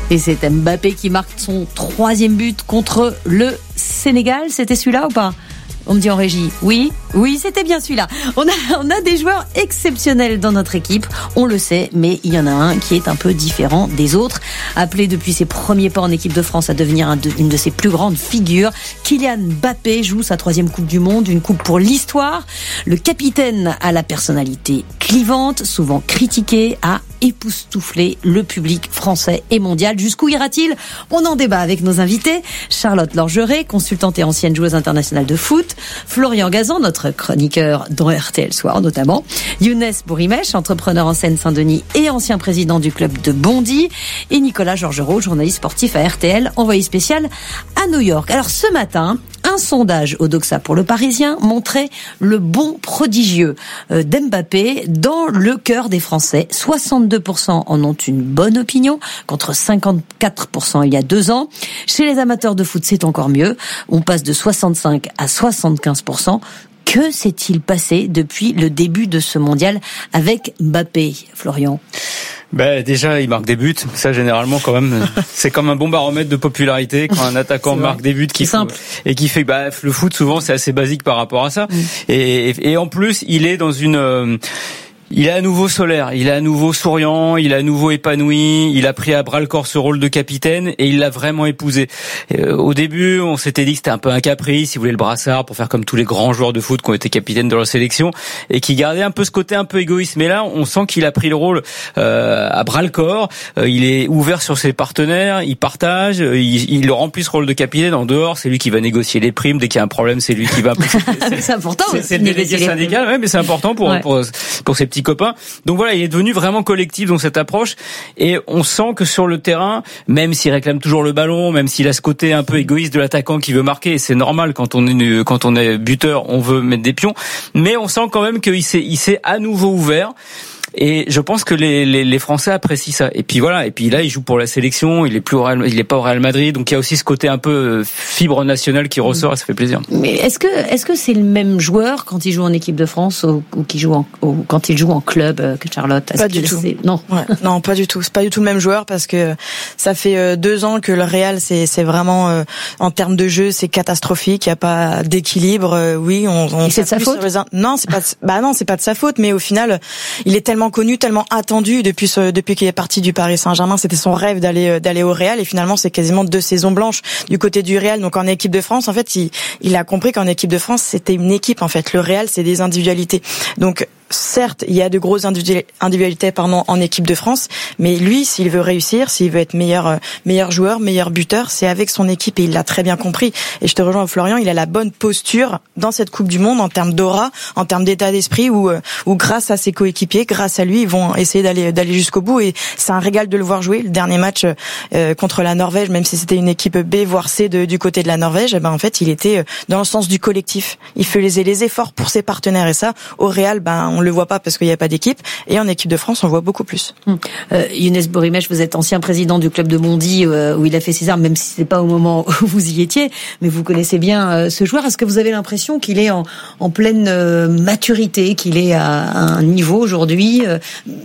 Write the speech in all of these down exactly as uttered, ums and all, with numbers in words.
Et c'est Mbappé qui marque son troisième but contre le Sénégal. C'était celui-là ou pas ? On me dit en régie, oui, oui, c'était bien celui-là. On a, on a des joueurs exceptionnels dans notre équipe, on le sait, mais il y en a un qui est un peu différent des autres. Appelé depuis ses premiers pas en équipe de France à devenir un de, une de ses plus grandes figures, Kylian Mbappé joue sa troisième Coupe du Monde, une coupe pour l'histoire. Le capitaine a la personnalité clivante, souvent critiqué, a époustouflé le public français et mondial. Jusqu'où ira-t-il ? On en débat avec nos invités. Charlotte Lorgeret, consultante et ancienne joueuse internationale de foot. Florian Gazan, notre chroniqueur dans R T L Soir notamment. Younes Bourimesh, entrepreneur en Seine-Saint-Denis et ancien président du club de Bondy. Et Nicolas Georgerot, journaliste sportif à R T L, envoyé spécial à New York. Alors ce matin, un sondage au Doxa pour le Parisien montrait le bond prodigieux d'Mbappé dans le cœur des Français. soixante-deux pour cent en ont une bonne opinion, contre cinquante-quatre pour cent il y a deux ans. Chez les amateurs de foot, c'est encore mieux. On passe de soixante-cinq à soixante-quinze pour cent. Que s'est-il passé depuis le début de ce mondial avec Mbappé, Florian ? Ben déjà, il marque des buts. Ça, généralement, quand même, c'est comme un bon baromètre de popularité quand un attaquant marque des buts qui simple et qui fait. Bah, le foot souvent, c'est assez basique par rapport à ça. Mm. Et, et en plus, il est dans une. Euh, Il est à nouveau solaire, il est à nouveau souriant, il est à nouveau épanoui, il a pris à bras le corps ce rôle de capitaine et il l'a vraiment épousé. Euh, au début, on s'était dit que c'était un peu un caprice, il voulait le brassard pour faire comme tous les grands joueurs de foot qui ont été capitaines de leur sélection et qui gardaient un peu ce côté un peu égoïste. Mais là, on sent qu'il a pris le rôle euh, à bras le corps, euh, il est ouvert sur ses partenaires, il partage, il, il remplit ce rôle de capitaine. En dehors, c'est lui qui va négocier les primes, dès qu'il y a un problème, c'est lui qui va... c'est, c'est important. C'est, c'est le délégué syndical, ouais, mais c'est important pour, ouais. pour, pour ces petits copains. Donc voilà, il est devenu vraiment collectif dans cette approche et on sent que sur le terrain, même s'il réclame toujours le ballon, même s'il a ce côté un peu égoïste de l'attaquant qui veut marquer, et c'est normal quand on est quand on est buteur, on veut mettre des pions, mais on sent quand même qu'il s'est il s'est à nouveau ouvert. Et je pense que les, les, les Français apprécient ça. Et puis voilà. Et puis là, il joue pour la sélection. Il est plus au Real, il est pas au Real Madrid. Donc il y a aussi ce côté un peu fibre nationale qui ressort. Et ça fait plaisir. Mais est-ce que est-ce que c'est le même joueur quand il joue en équipe de France ou, ou qui joue en, ou quand il joue en club que Charlotte ? Pas du tout. C'est... Non. Ouais. Non, pas du tout. C'est pas du tout le même joueur parce que ça fait deux ans que le Real, c'est c'est vraiment euh, en termes de jeu, c'est catastrophique. Il y a pas d'équilibre. Euh, oui, on. on Et c'est de sa faute ? Les... Non, c'est pas. De... Bah non, c'est pas de sa faute. Mais au final, il est tellement connu, tellement attendu depuis ce, depuis qu'il est parti du Paris Saint-Germain. C'était son rêve d'aller d'aller au Real et finalement c'est quasiment deux saisons blanches du côté du Real. Donc en équipe de France, en fait, il il a compris qu'en équipe de France c'était une équipe. En fait, le Real c'est des individualités. Donc certes, il y a de grosses individualités pardon, en équipe de France, mais lui, s'il veut réussir, s'il veut être meilleur, meilleur joueur, meilleur buteur, c'est avec son équipe et il l'a très bien compris. Et je te rejoins, Florian, il a la bonne posture dans cette Coupe du Monde en termes d'aura, en termes d'état d'esprit, où, où grâce à ses coéquipiers, grâce à lui, ils vont essayer d'aller, d'aller jusqu'au bout. Et c'est un régal de le voir jouer. Le dernier match euh, contre la Norvège, même si c'était une équipe B voire C de, du côté de la Norvège, eh ben en fait, il était dans le sens du collectif. Il faisait les efforts pour ses partenaires et ça, au Real, ben on le voit pas parce qu'il n'y a pas d'équipe et en équipe de France on voit beaucoup plus. Hum. Euh, Younes Bourimesh, vous êtes ancien président du club de Bondy euh, où il a fait ses armes, même si c'est pas au moment où vous y étiez, mais vous connaissez bien euh, ce joueur. Est-ce que vous avez l'impression qu'il est en, en pleine euh, maturité, qu'il est à, à un niveau aujourd'hui euh,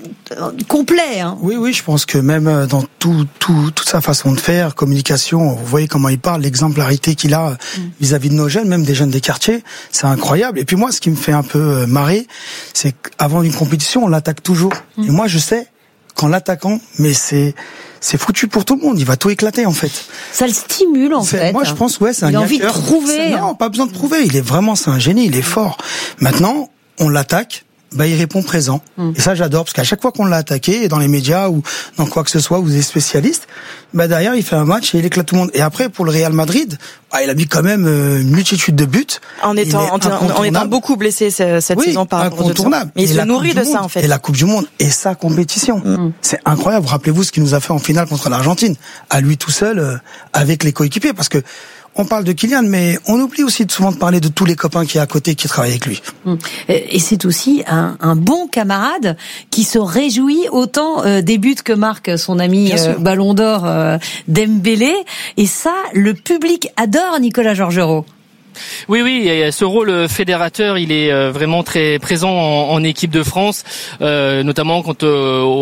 complet hein? Oui, oui, je pense que même dans tout, tout, toute sa façon de faire, communication, vous voyez comment il parle, l'exemplarité qu'il a hum. vis-à-vis de nos jeunes, même des jeunes des quartiers, c'est incroyable. Et puis moi, ce qui me fait un peu marrer, c'est qu'avant une compétition, on l'attaque toujours. Mmh. Et moi, je sais qu'en l'attaquant, mais c'est c'est foutu pour tout le monde. Il va tout éclater en fait. Ça le stimule en c'est, fait. Moi, je pense ouais, c'est il un. Il a envie de prouver. C'est, non, pas besoin de prouver. Il est vraiment, c'est un génie. Il est fort. Maintenant, on l'attaque. Bah, il répond présent. Mmh. Et ça, j'adore, parce qu'à chaque fois qu'on l'a attaqué, dans les médias ou dans quoi que ce soit, vous êtes spécialiste, bah, derrière, il fait un match et il éclate tout le monde. Et après, pour le Real Madrid, bah, il a mis quand même euh, une multitude de buts. En étant, en, en étant beaucoup blessé cette oui, saison par rapport incontournable. Mais il se nourrit de ça, en fait. Et la Coupe du Monde et sa compétition. Mmh. C'est incroyable. Rappelez-vous ce qu'il nous a fait en finale contre l'Argentine. À lui tout seul, euh, avec les coéquipiers. Parce que, on parle de Kylian, mais on oublie aussi souvent de parler de tous les copains qui est à côté, qui travaillent avec lui. Et c'est aussi un, un bon camarade qui se réjouit autant euh, des buts que marque son ami euh, Ballon d'Or euh, Dembélé. Et ça, le public adore Nicolas Georgerot. Oui, oui, ce rôle fédérateur, il est vraiment très présent en, en équipe de France, euh, notamment quand euh, au, au micro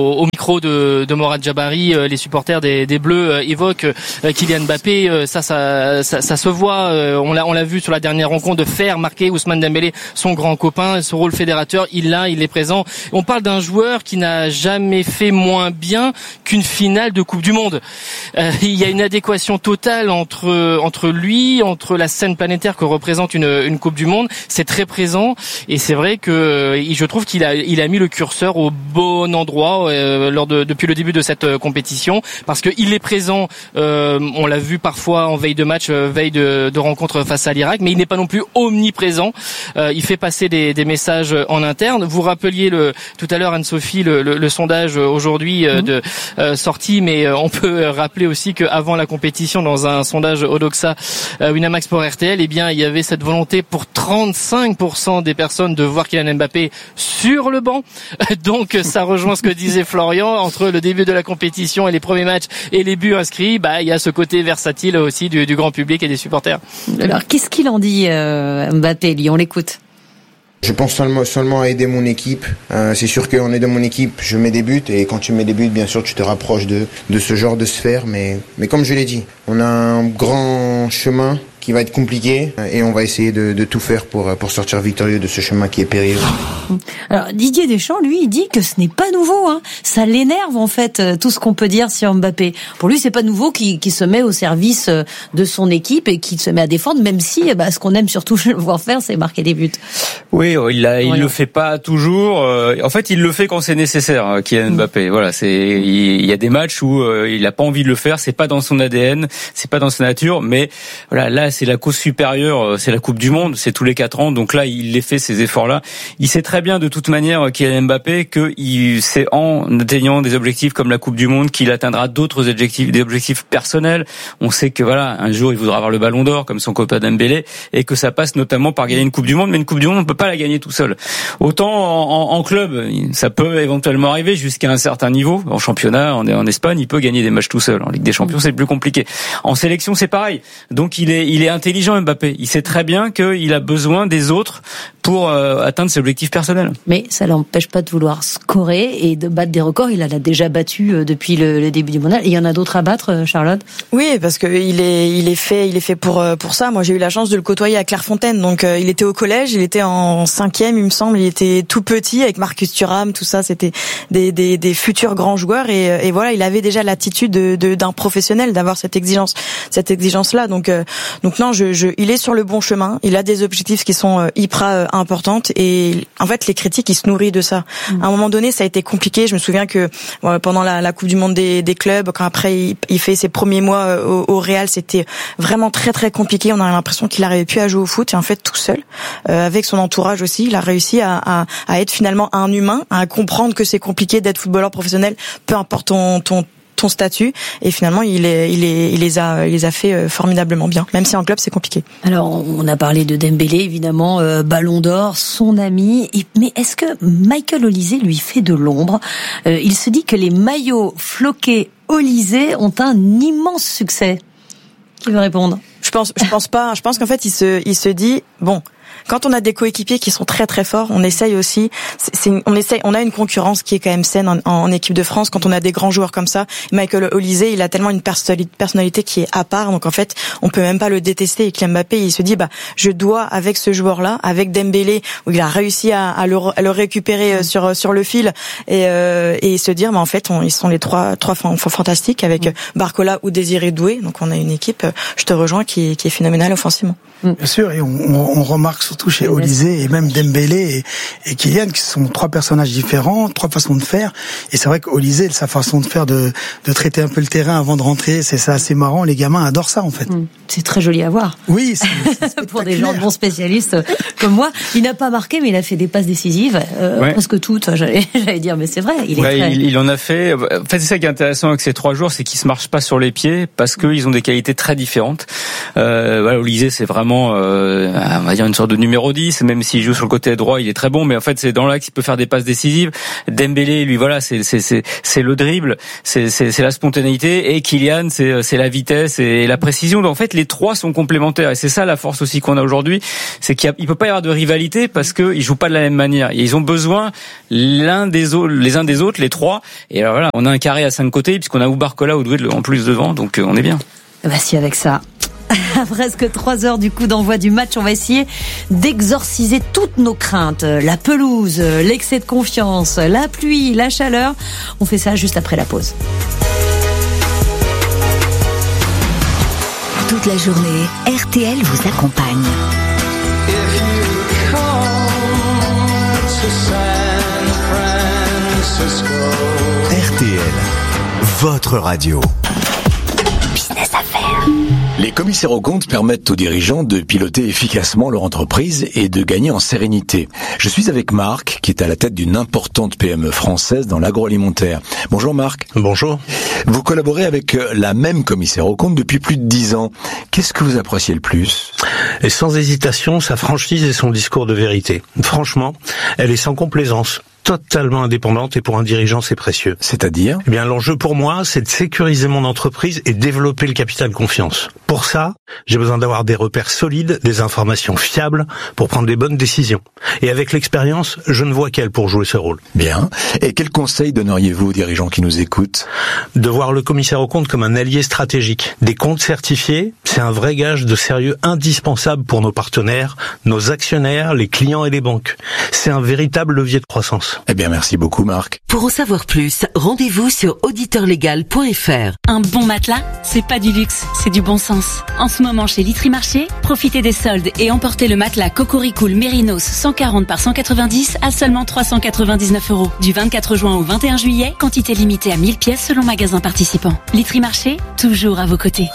micro de, de Morad Jabari, les supporters des, des Bleus évoquent Kylian Mbappé. Ça, ça, ça, ça se voit. On l'a, on l'a vu sur la dernière rencontre de faire marquer Ousmane Dembélé, son grand copain. Ce rôle fédérateur, il l'a, il est présent. On parle d'un joueur qui n'a jamais fait moins bien qu'une finale de Coupe du Monde. Euh, il y a une adéquation totale entre entre lui, entre la scène planétaire que représente une, une Coupe du Monde. C'est très présent et c'est vrai que je trouve qu'il a il a mis le curseur au bon endroit euh, lors de depuis le début de cette compétition parce que il est présent. Euh, on l'a vu parfois en veille de match, euh, veille de, de rencontre face à l'Irak, mais il n'est pas non plus omniprésent. Euh, il fait passer des, des messages en interne. Vous rappeliez le tout à l'heure Anne-Sophie le, le, le sondage aujourd'hui euh, de euh, sorti, mais euh, on peut rappeler aussi qu'avant la compétition, dans un sondage Odoxa euh, Winamax pour R T L, eh bien il y avait cette volonté pour trente-cinq pour cent des personnes de voir Kylian Mbappé sur le banc. Donc ça rejoint ce que disait Florian, entre le début de la compétition et les premiers matchs et les buts inscrits, bah il y a ce côté versatile aussi du, du grand public et des supporters. Alors qu'est-ce qu'il en dit euh, Mbappé, lui, on l'écoute. Je pense seulement, seulement à aider mon équipe. Euh, c'est sûr qu'en aidant mon équipe, je mets des buts. Et quand tu mets des buts, bien sûr, tu te rapproches de, de ce genre de sphère. Mais, mais comme je l'ai dit, on a un grand chemin qui va être compliqué et on va essayer de, de tout faire pour, pour sortir victorieux de ce chemin qui est périlleux. Alors Didier Deschamps, lui, il dit que ce n'est pas nouveau, hein. Ça l'énerve en fait tout ce qu'on peut dire sur Mbappé. Pour lui, c'est pas nouveau qu'il, qu'il se met au service de son équipe et qu'il se met à défendre, même si bah, ce qu'on aime surtout le voir faire, c'est marquer des buts. Oui, il a, il voilà. le fait pas toujours. En fait, il le fait quand c'est nécessaire, Kylian Mbappé. Voilà, c'est il y a des matchs où il a pas envie de le faire, c'est pas dans son A D N, c'est pas dans sa nature, mais voilà, là c'est la cause supérieure, c'est la Coupe du Monde, c'est tous les quatre ans, donc là il les fait ces efforts-là. Il sait très bien de toute manière Kylian Mbappé que il c'est en atteignant des objectifs comme la Coupe du Monde qu'il atteindra d'autres objectifs, des objectifs personnels. On sait que voilà, un jour il voudra avoir le Ballon d'Or comme son copain Dembélé et que ça passe notamment par gagner une Coupe du Monde, mais une Coupe du Monde on peut pas la gagner tout seul. Autant en, en, en club, ça peut éventuellement arriver jusqu'à un certain niveau. En championnat, en, en Espagne, il peut gagner des matchs tout seul. En Ligue des Champions, c'est plus compliqué. En sélection, c'est pareil. Donc il est il est intelligent Mbappé. Il sait très bien qu'il a besoin des autres pour euh, atteindre ses objectifs personnels. Mais ça l'empêche pas de vouloir scorer et de battre des records. Il en a déjà battu euh, depuis le, le début du mondial. Et il y en a d'autres à battre, euh, Charlotte. Oui, parce que il est il est fait il est fait pour pour ça. Moi, j'ai eu la chance de le côtoyer à Clairefontaine. Donc euh, il était au collège, il était en cinquième, il me semble. Il était tout petit avec Marcus Thuram, tout ça. C'était des des, des futurs grands joueurs et, et voilà, il avait déjà l'attitude de, de d'un professionnel, d'avoir cette exigence cette exigence là. Donc euh, donc non, je, je il est sur le bon chemin. Il a des objectifs qui sont euh, hyper euh, importantes et en fait les critiques il se nourrit de ça. Mmh. À un moment donné, ça a été compliqué. Je me souviens que ouais, pendant la, la Coupe du Monde des, des clubs, quand après il, il fait ses premiers mois au, au Real, c'était vraiment très très compliqué. On a l'impression qu'il n'arrivait plus à jouer au foot et en fait tout seul, euh, avec son entourage aussi, il a réussi à, à, à être finalement un humain, à comprendre que c'est compliqué d'être footballeur professionnel, peu importe ton ton ton statut, et finalement il est, il est, il les a, il les a fait formidablement bien, même si en club c'est compliqué. Alors on a parlé de Dembélé évidemment, euh, Ballon d'Or, son ami, et, mais est-ce que Michael Olise lui fait de l'ombre? euh, Il se dit que les maillots floqués Olise ont un immense succès. Qui veut répondre? Je pense, je pense pas. Je pense qu'en fait il se, il se dit bon. Quand on a des coéquipiers qui sont très très forts, on essaye aussi. C'est, c'est, on essaye. On a une concurrence qui est quand même saine en, en équipe de France. Quand on a des grands joueurs comme ça, Michael Olise, il a tellement une personnalité qui est à part. Donc en fait, on peut même pas le détester. Et Kylian Mbappé, il se dit bah je dois avec ce joueur-là, avec Dembélé, où il a réussi à, à, le, à le récupérer sur sur le fil et, euh, et se dire bah en fait, on, ils sont les trois trois fantastiques avec Barcola ou Désiré Doué. Donc on a une équipe. Je te rejoins qui, qui est phénoménale offensivement. Bien sûr, et on, on, on remarque surtout chez Olise et même Dembélé et, et Kylian qui sont trois personnages différents, trois façons de faire. Et c'est vrai qu'Olise, sa façon de faire, de, de traiter un peu le terrain avant de rentrer, c'est ça assez marrant. Les gamins adorent ça en fait. C'est très joli à voir. Oui, c'est, c'est pour des gens de bons spécialistes comme moi. Il n'a pas marqué, mais il a fait des passes décisives, euh, ouais. presque toutes. J'allais, j'allais dire, mais c'est vrai. Il, ouais, est très... il, il en a fait. En fait, c'est ça qui est intéressant avec ces trois joueurs, c'est qu'ils se marchent pas sur les pieds parce qu'ils ont des qualités très différentes. Euh, voilà, Olise, c'est vraiment, euh, on va dire une sorte de de numéro dix, même s'il joue sur le côté droit, il est très bon, mais en fait c'est dans l'axe qu'il peut faire des passes décisives. Dembélé, lui voilà, c'est c'est c'est c'est le dribble, c'est c'est c'est la spontanéité, et Kylian c'est c'est la vitesse et la précision. Donc en fait les trois sont complémentaires, et c'est ça la force aussi qu'on a aujourd'hui, c'est qu'il y a, il peut pas y avoir de rivalité parce que ils jouent pas de la même manière. Et ils ont besoin l'un des autres, les uns des autres, les trois. Et alors voilà, on a un carré à cinq côtés puisqu'on a ou Barcola ou Doué en plus devant, donc on est bien. Bah si, avec ça. À presque trois heures du coup d'envoi du match, on va essayer d'exorciser toutes nos craintes. La pelouse, l'excès de confiance, la pluie, la chaleur. On fait ça juste après la pause. Toute la journée, R T L vous accompagne. R T L, votre radio. Business à faire. Les commissaires aux comptes permettent aux dirigeants de piloter efficacement leur entreprise et de gagner en sérénité. Je suis avec Marc, qui est à la tête d'une importante P M E française dans l'agroalimentaire. Bonjour Marc. Bonjour. Vous collaborez avec la même commissaire aux comptes depuis plus de dix ans. Qu'est-ce que vous appréciez le plus ? Et sans hésitation, sa franchise et son discours de vérité. Franchement, elle est sans complaisance, totalement indépendante, et pour un dirigeant, c'est précieux. C'est-à-dire ? Eh bien, l'enjeu pour moi, c'est de sécuriser mon entreprise et développer le capital confiance. Pour ça, j'ai besoin d'avoir des repères solides, des informations fiables pour prendre des bonnes décisions. Et avec l'expérience, je ne vois qu'elle pour jouer ce rôle. Bien. Et quels conseils donneriez-vous aux dirigeants qui nous écoutent ? De voir le commissaire aux comptes comme un allié stratégique. Des comptes certifiés, c'est un vrai gage de sérieux indispensable pour nos partenaires, nos actionnaires, les clients et les banques. C'est un véritable levier de croissance. Eh bien, merci beaucoup, Marc. Pour en savoir plus, rendez-vous sur auditeur légal point f r. Un bon matelas, c'est pas du luxe, c'est du bon sens. En ce moment, chez Litry Marché, profitez des soldes et emportez le matelas Cocoricool Mérinos cent quarante par cent quatre-vingt-dix à seulement trois cent quatre-vingt-dix-neuf euros. Du vingt-quatre juin au vingt et un juillet, quantité limitée à mille pièces selon magasin participant. Litry Marché, toujours à vos côtés.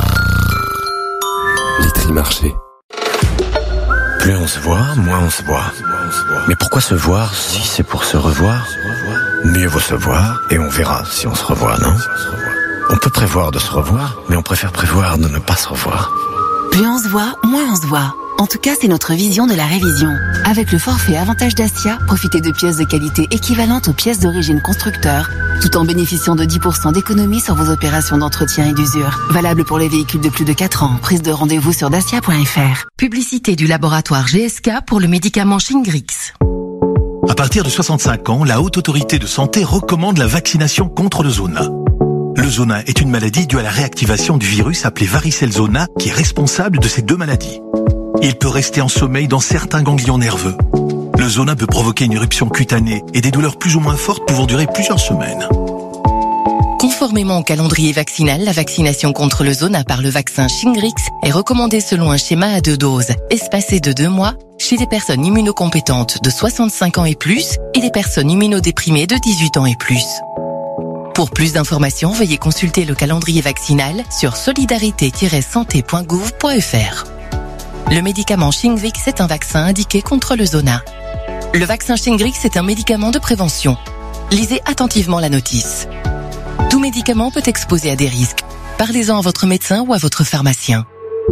Litry Marché. Plus on se voit, moins on se voit. Mais pourquoi se voir si c'est pour se revoir ? Mieux vaut se voir et on verra si on se revoit, non ? On peut prévoir de se revoir, mais on préfère prévoir de ne pas se revoir. Plus on se voit, moins on se voit. En tout cas, c'est notre vision de la révision. Avec le forfait Avantage Dacia, profitez de pièces de qualité équivalentes aux pièces d'origine constructeur, tout en bénéficiant de dix pour cent d'économie sur vos opérations d'entretien et d'usure. Valable pour les véhicules de plus de quatre ans. Prise de rendez-vous sur dacia point f r. Publicité du laboratoire G S K pour le médicament Shingrix. À partir de soixante-cinq ans, la Haute Autorité de Santé recommande la vaccination contre le zona. Le zona est une maladie due à la réactivation du virus appelé varicelle zona qui est responsable de ces deux maladies. Il peut rester en sommeil dans certains ganglions nerveux. Le zona peut provoquer une éruption cutanée et des douleurs plus ou moins fortes pouvant durer plusieurs semaines. Conformément au calendrier vaccinal, la vaccination contre le zona par le vaccin Shingrix est recommandée selon un schéma à deux doses, espacé de deux mois, chez les personnes immunocompétentes de soixante-cinq ans et plus et les personnes immunodéprimées de dix-huit ans et plus. Pour plus d'informations, veuillez consulter le calendrier vaccinal sur solidarité tiret santé point gouv point f r. Le médicament Shingrix est un vaccin indiqué contre le zona. Le vaccin Shingrix est un médicament de prévention. Lisez attentivement la notice. Tout médicament peut exposer à des risques. Parlez-en à votre médecin ou à votre pharmacien.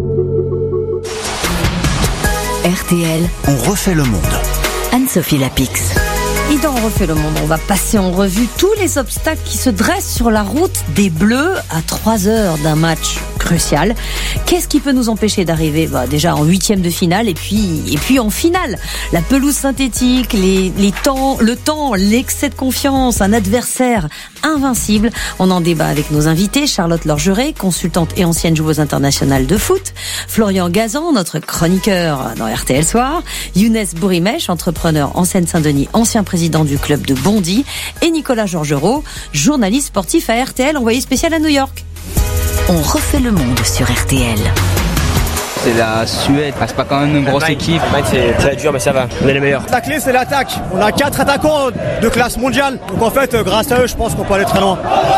R T L, on refait le monde. Anne-Sophie Lapix. Et dans On refait le monde, on va passer en revue tous les obstacles qui se dressent sur la route des Bleus à trois heures d'un match crucial. Qu'est-ce qui peut nous empêcher d'arriver bah, déjà en huitième de finale et puis, et puis en finale ? La pelouse synthétique, les, les temps, le temps, l'excès de confiance, un adversaire invincible. On en débat avec nos invités, Charlotte Lorgeret, consultante et ancienne joueuse internationale de foot, Florian Gazan, notre chroniqueur dans R T L Soir, Younes Bourimech, entrepreneur en Seine-Saint-Denis, ancien président du club de Bondy, et Nicolas Georgerot, journaliste sportif à R T L, envoyé spécial à New York. On refait le monde sur R T L. C'est la Suède, c'est pas quand même une grosse équipe. C'est très dur, mais ça va, on est les meilleurs. La clé, c'est l'attaque. On a quatre attaquants de classe mondiale. Donc en fait, grâce à eux, je pense qu'on peut aller très loin.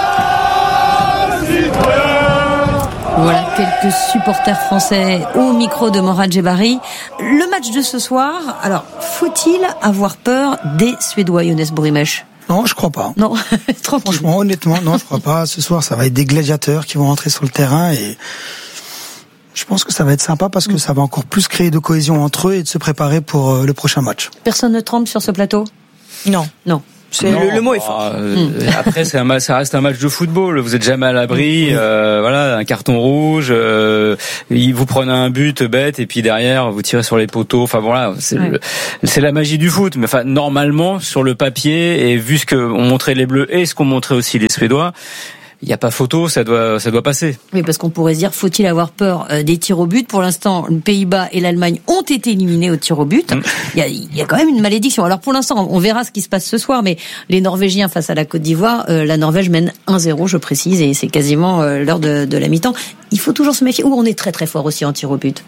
Voilà quelques supporters français au micro de Morad Djebari. Le match de ce soir, alors, faut-il avoir peur des Suédois, Younes Bourimech ? Non, je crois pas. Non, tranquille. Franchement, honnêtement, non, je crois pas. Ce soir, ça va être des gladiateurs qui vont rentrer sur le terrain et Je pense que ça va être sympa parce que ça va encore plus créer de cohésion entre eux et de se préparer pour le prochain match. Personne ne tremble sur ce plateau ? Non. Non. C'est non, le, le mot est fort. Euh, mmh. Après, c'est un match, ça reste un match de football. Vous êtes jamais à l'abri. Mmh. Euh, voilà, un carton rouge. Euh, vous prenez un but bête et puis derrière vous tirez sur les poteaux. Enfin voilà, c'est, ouais. le, c'est la magie du foot. Mais enfin, normalement, sur le papier et vu ce que ont montré les Bleus et ce qu'ont montré aussi les Suédois, il n'y a pas photo, ça doit, ça doit passer. Oui, parce qu'on pourrait se dire, faut-il avoir peur euh, des tirs au but ? Pour l'instant, les Pays-Bas et l'Allemagne ont été éliminés au tir au but. Mmh. Il y a, il y a quand même une malédiction. Alors pour l'instant, on verra ce qui se passe ce soir, mais les Norvégiens face à la Côte d'Ivoire, euh, la Norvège mène un zéro, je précise, et c'est quasiment euh, l'heure de, de la mi-temps. Il faut toujours se méfier. Ou on est très très fort aussi en tir au but.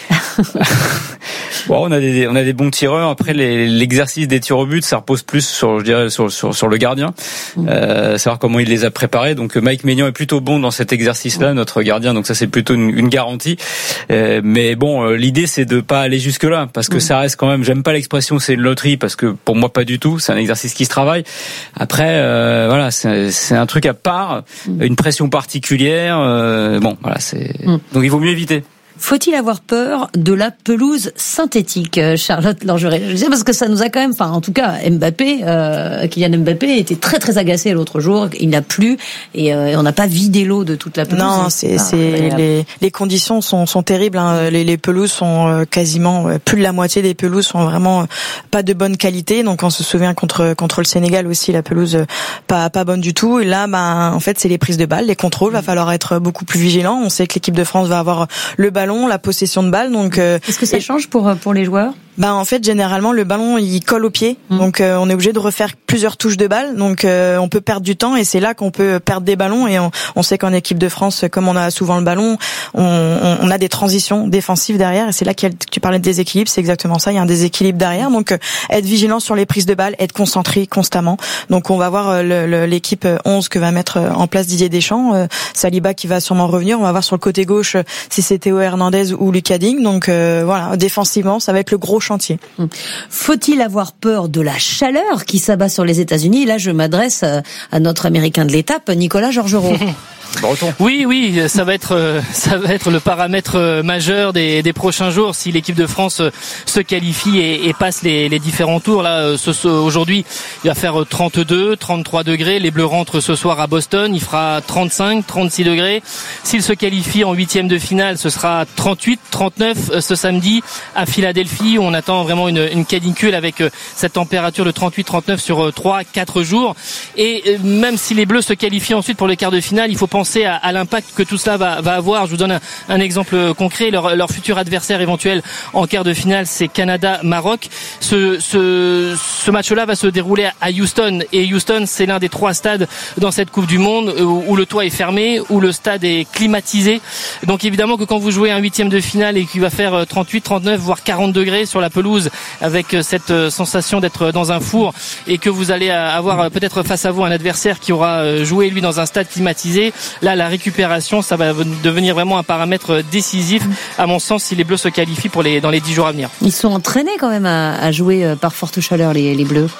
Bon, on a des on a des bons tireurs. Après, les, l'exercice des tirs au but, ça repose plus sur, je dirais, sur sur, sur le gardien, mmh. euh, savoir comment il les a préparés. Donc Mike Maignan est plutôt bon dans cet exercice-là, mmh. notre gardien. Donc ça, c'est plutôt une, une garantie. Euh, mais bon, euh, l'idée, c'est de pas aller jusque là, parce que mmh. ça reste quand même. J'aime pas l'expression c'est une loterie, parce que pour moi, pas du tout. C'est un exercice qui se travaille. Après, euh, voilà, c'est, c'est un truc à part, mmh. une pression particulière. Euh, bon, voilà, c'est mmh. donc il vaut mieux éviter. Faut-il avoir peur de la pelouse synthétique, Charlotte Langeray ? Je sais parce que ça nous a quand même, enfin en tout cas Mbappé, euh, Kylian Mbappé était très très agacé l'autre jour. Il n'a plu et euh, on n'a pas vidé l'eau de toute la pelouse. Non, c'est, ah, c'est les, les conditions sont, sont terribles. Hein. Les, les pelouses sont quasiment plus de la moitié des pelouses sont vraiment pas de bonne qualité. Donc on se souvient contre contre le Sénégal aussi, la pelouse pas pas bonne du tout. Et là, bah en fait c'est les prises de balles, les contrôles. Va falloir être beaucoup plus vigilant. On sait que l'équipe de France va avoir le ballon, la possession de balle. Donc, euh, est-ce que ça et... change pour pour les joueurs ? Ben en fait généralement le ballon il colle au pied, mmh. donc euh, on est obligé de refaire plusieurs touches de balle, donc euh, on peut perdre du temps et c'est là qu'on peut perdre des ballons et on, on sait qu'en équipe de France, comme on a souvent le ballon, on, on, on a des transitions défensives derrière et c'est là qu'il y a, tu parlais de déséquilibre, c'est exactement ça, il y a un déséquilibre derrière, donc euh, être vigilant sur les prises de balles, être concentré constamment. Donc on va voir euh, le, le, l'équipe onze que va mettre en place Didier Deschamps, euh, Saliba qui va sûrement revenir, on va voir sur le côté gauche euh, si c'est Théo Hernandez ou Lucas Digne, donc euh, voilà, défensivement ça va être le gros chantier. Faut-il avoir peur de la chaleur qui s'abat sur les États-Unis ? Là, je m'adresse à notre Américain de l'étape, Nicolas Georgerot. Breton. Oui, oui, ça va être, ça va être le paramètre majeur des, des prochains jours si l'équipe de France se qualifie et, et passe les, les différents tours. Là, ce, ce, aujourd'hui, il va faire trente-deux, trente-trois degrés. Les Bleus rentrent ce soir à Boston. Il fera trente-cinq, trente-six degrés. S'il se qualifie en huitième de finale, ce sera trente-huit, trente-neuf ce samedi à Philadelphie. On attend vraiment une, une canicule avec cette température de trente-huit, trente-neuf sur trois, quatre jours. Et même si les Bleus se qualifient ensuite pour le quart de finale, il faut penser à, à l'impact que tout cela va, va avoir. Je vous donne un, un exemple concret. Leur, leur futur adversaire éventuel en quart de finale, c'est Canada-Maroc. Ce, ce, ce match-là va se dérouler à Houston. Et Houston, c'est l'un des trois stades dans cette Coupe du Monde où, où le toit est fermé, où le stade est climatisé. Donc évidemment que quand vous jouez un huitième de finale et qu'il va faire trente-huit, trente-neuf, voire quarante degrés sur la pelouse avec cette sensation d'être dans un four et que vous allez avoir peut-être face à vous un adversaire qui aura joué lui dans un stade climatisé, là la récupération ça va devenir vraiment un paramètre décisif à mon sens si les Bleus se qualifient pour les, dans les dix jours à venir. Ils sont entraînés quand même à, à jouer par forte chaleur les, les Bleus.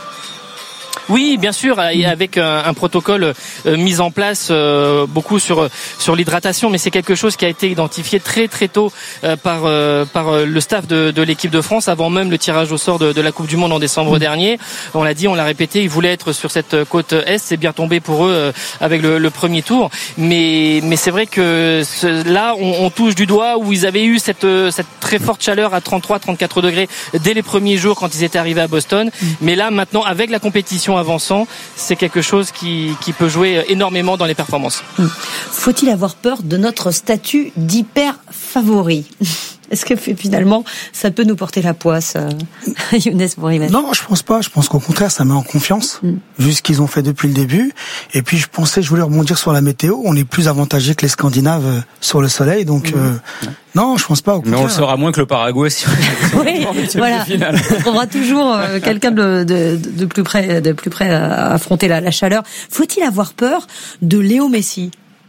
Oui, bien sûr, avec un, un protocole euh, mis en place euh, beaucoup sur sur l'hydratation, mais c'est quelque chose qui a été identifié très très tôt euh, par euh, par le staff de, de l'équipe de France avant même le tirage au sort de, de la Coupe du Monde en décembre mmh. dernier. On l'a dit, on l'a répété, ils voulaient être sur cette côte est, c'est bien tombé pour eux euh, avec le, le premier tour, mais mais c'est vrai que ce, là on, on touche du doigt où ils avaient eu cette cette très forte chaleur à trente-trois, trente-quatre degrés dès les premiers jours quand ils étaient arrivés à Boston, mmh. mais là maintenant avec la compétition avançant, c'est quelque chose qui, qui peut jouer énormément dans les performances. Faut-il avoir peur de notre statut d'hyper favori ? Est-ce que finalement, ça peut nous porter la poisse, euh, Younes Bourimet ? Non, je pense pas. Je pense qu'au contraire, ça met en confiance, mm. vu ce qu'ils ont fait depuis le début. Et puis, je pensais, je voulais rebondir sur la météo. On est plus avantagé que les Scandinaves sur le soleil, donc mm. euh, non, je pense pas. Au Mais on le saura moins que le Paraguay. Si on oui, voilà. On trouvera toujours euh, quelqu'un de, de, de plus près, de plus près à affronter la, la chaleur. Faut-il avoir peur de Léo Messi ?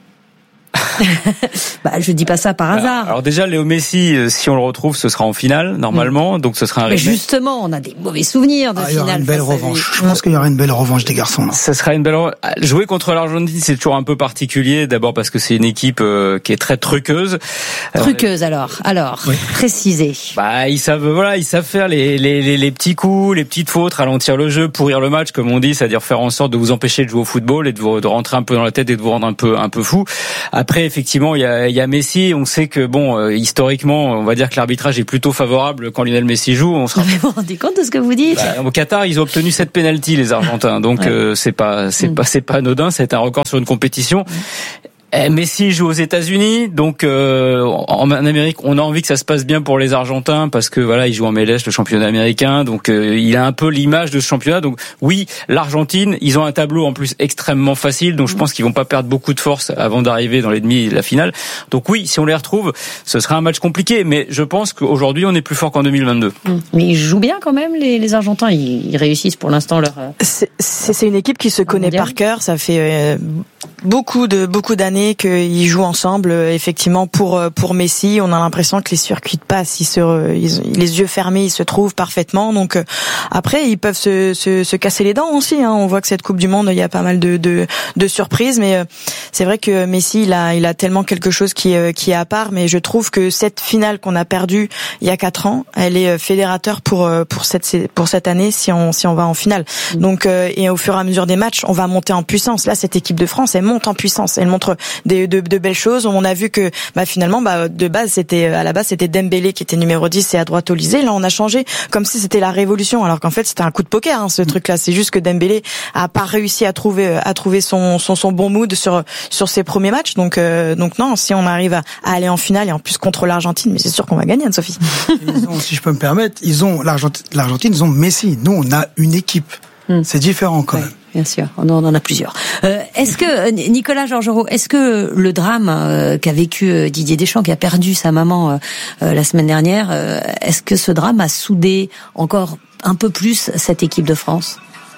Bah, je dis pas ça par hasard. Alors, alors déjà, Léo Messi, si on le retrouve, ce sera en finale normalement, mmh. donc ce sera un. Mais justement, on a des mauvais souvenirs de ah, finale. Il y aura une belle revanche. Je pense qu'il y aura une belle revanche des garçons. Là. Ça sera une belle revanche. Jouer contre l'Argentine, c'est toujours un peu particulier. D'abord parce que c'est une équipe euh, qui est très truqueuse. Truqueuse alors. Alors, oui. Précisez. Bah, ils savent, voilà, ils savent faire les, les les les petits coups, les petites fautes, ralentir le jeu, pourrir le match, comme on dit, c'est-à-dire faire en sorte de vous empêcher de jouer au football et de vous de rentrer un peu dans la tête et de vous rendre un peu un peu fou. Après, effectivement, il y a il y a Messi. On sait que bon, euh, historiquement, on va dire que l'arbitrage est plutôt favorable quand Lionel Messi joue. On se rend... Vous vous rendez compte de ce que vous dites? Bah, au Qatar, ils ont obtenu sept pénaltys, les Argentins. Donc ouais. euh, c'est pas c'est mmh. pas c'est pas anodin. C'est un record sur une compétition. Mmh. Messi joue aux États-Unis, donc euh, en Amérique, on a envie que ça se passe bien pour les Argentins parce que voilà, il joue en M L S, le championnat américain, donc euh, il a un peu l'image de ce championnat. Donc oui, l'Argentine, ils ont un tableau en plus extrêmement facile, donc je pense qu'ils vont pas perdre beaucoup de force avant d'arriver dans les demi et la finale. Donc oui, si on les retrouve, ce sera un match compliqué, mais je pense qu'aujourd'hui on est plus fort qu'en deux mille vingt-deux. Mais ils jouent bien quand même, les, les Argentins, ils, ils réussissent pour l'instant leur. C'est, c'est une équipe qui se connaît mondial. Par cœur, ça fait euh, beaucoup de beaucoup d'années qu'ils jouent ensemble, effectivement, pour pour Messi. On a l'impression que les circuits de passe, ils se, ils, les yeux fermés, ils se trouvent parfaitement. Donc après, ils peuvent se, se, se casser les dents aussi. Hein. On voit que cette Coupe du Monde, il y a pas mal de de, de surprises, mais c'est vrai que Messi, il a il a tellement quelque chose qui qui est à part. Mais je trouve que cette finale qu'on a perdue il y a quatre ans, elle est fédérateur pour pour cette pour cette année si on si on va en finale. Donc et au fur et à mesure des matchs, on va monter en puissance. Là, cette équipe de France, elle monte en puissance. Elle montre des de, de belles choses. On a vu que bah finalement bah de base c'était à la base c'était Dembélé qui était numéro dix et à droite Olysée. Là on a changé comme si c'était la révolution alors qu'en fait c'était un coup de poker hein, ce truc là. C'est juste que Dembélé a pas réussi à trouver à trouver son son son bon mood sur sur ses premiers matchs. Donc euh, donc non, si on arrive à, à aller en finale et en plus contre l'Argentine, mais c'est sûr qu'on va gagner Anne-Sophie. Ils ont, si je peux me permettre, ils ont l'Argentine, l'Argentine ils ont Messi. Nous on a une équipe. Hmm. C'est différent quand ouais. même. Bien sûr, on en a plusieurs. Euh, est-ce que Nicolas Georgerot, est-ce que le drame euh, qu'a vécu Didier Deschamps, qui a perdu sa maman euh, la semaine dernière, euh, est-ce que ce drame a soudé encore un peu plus cette équipe de France ?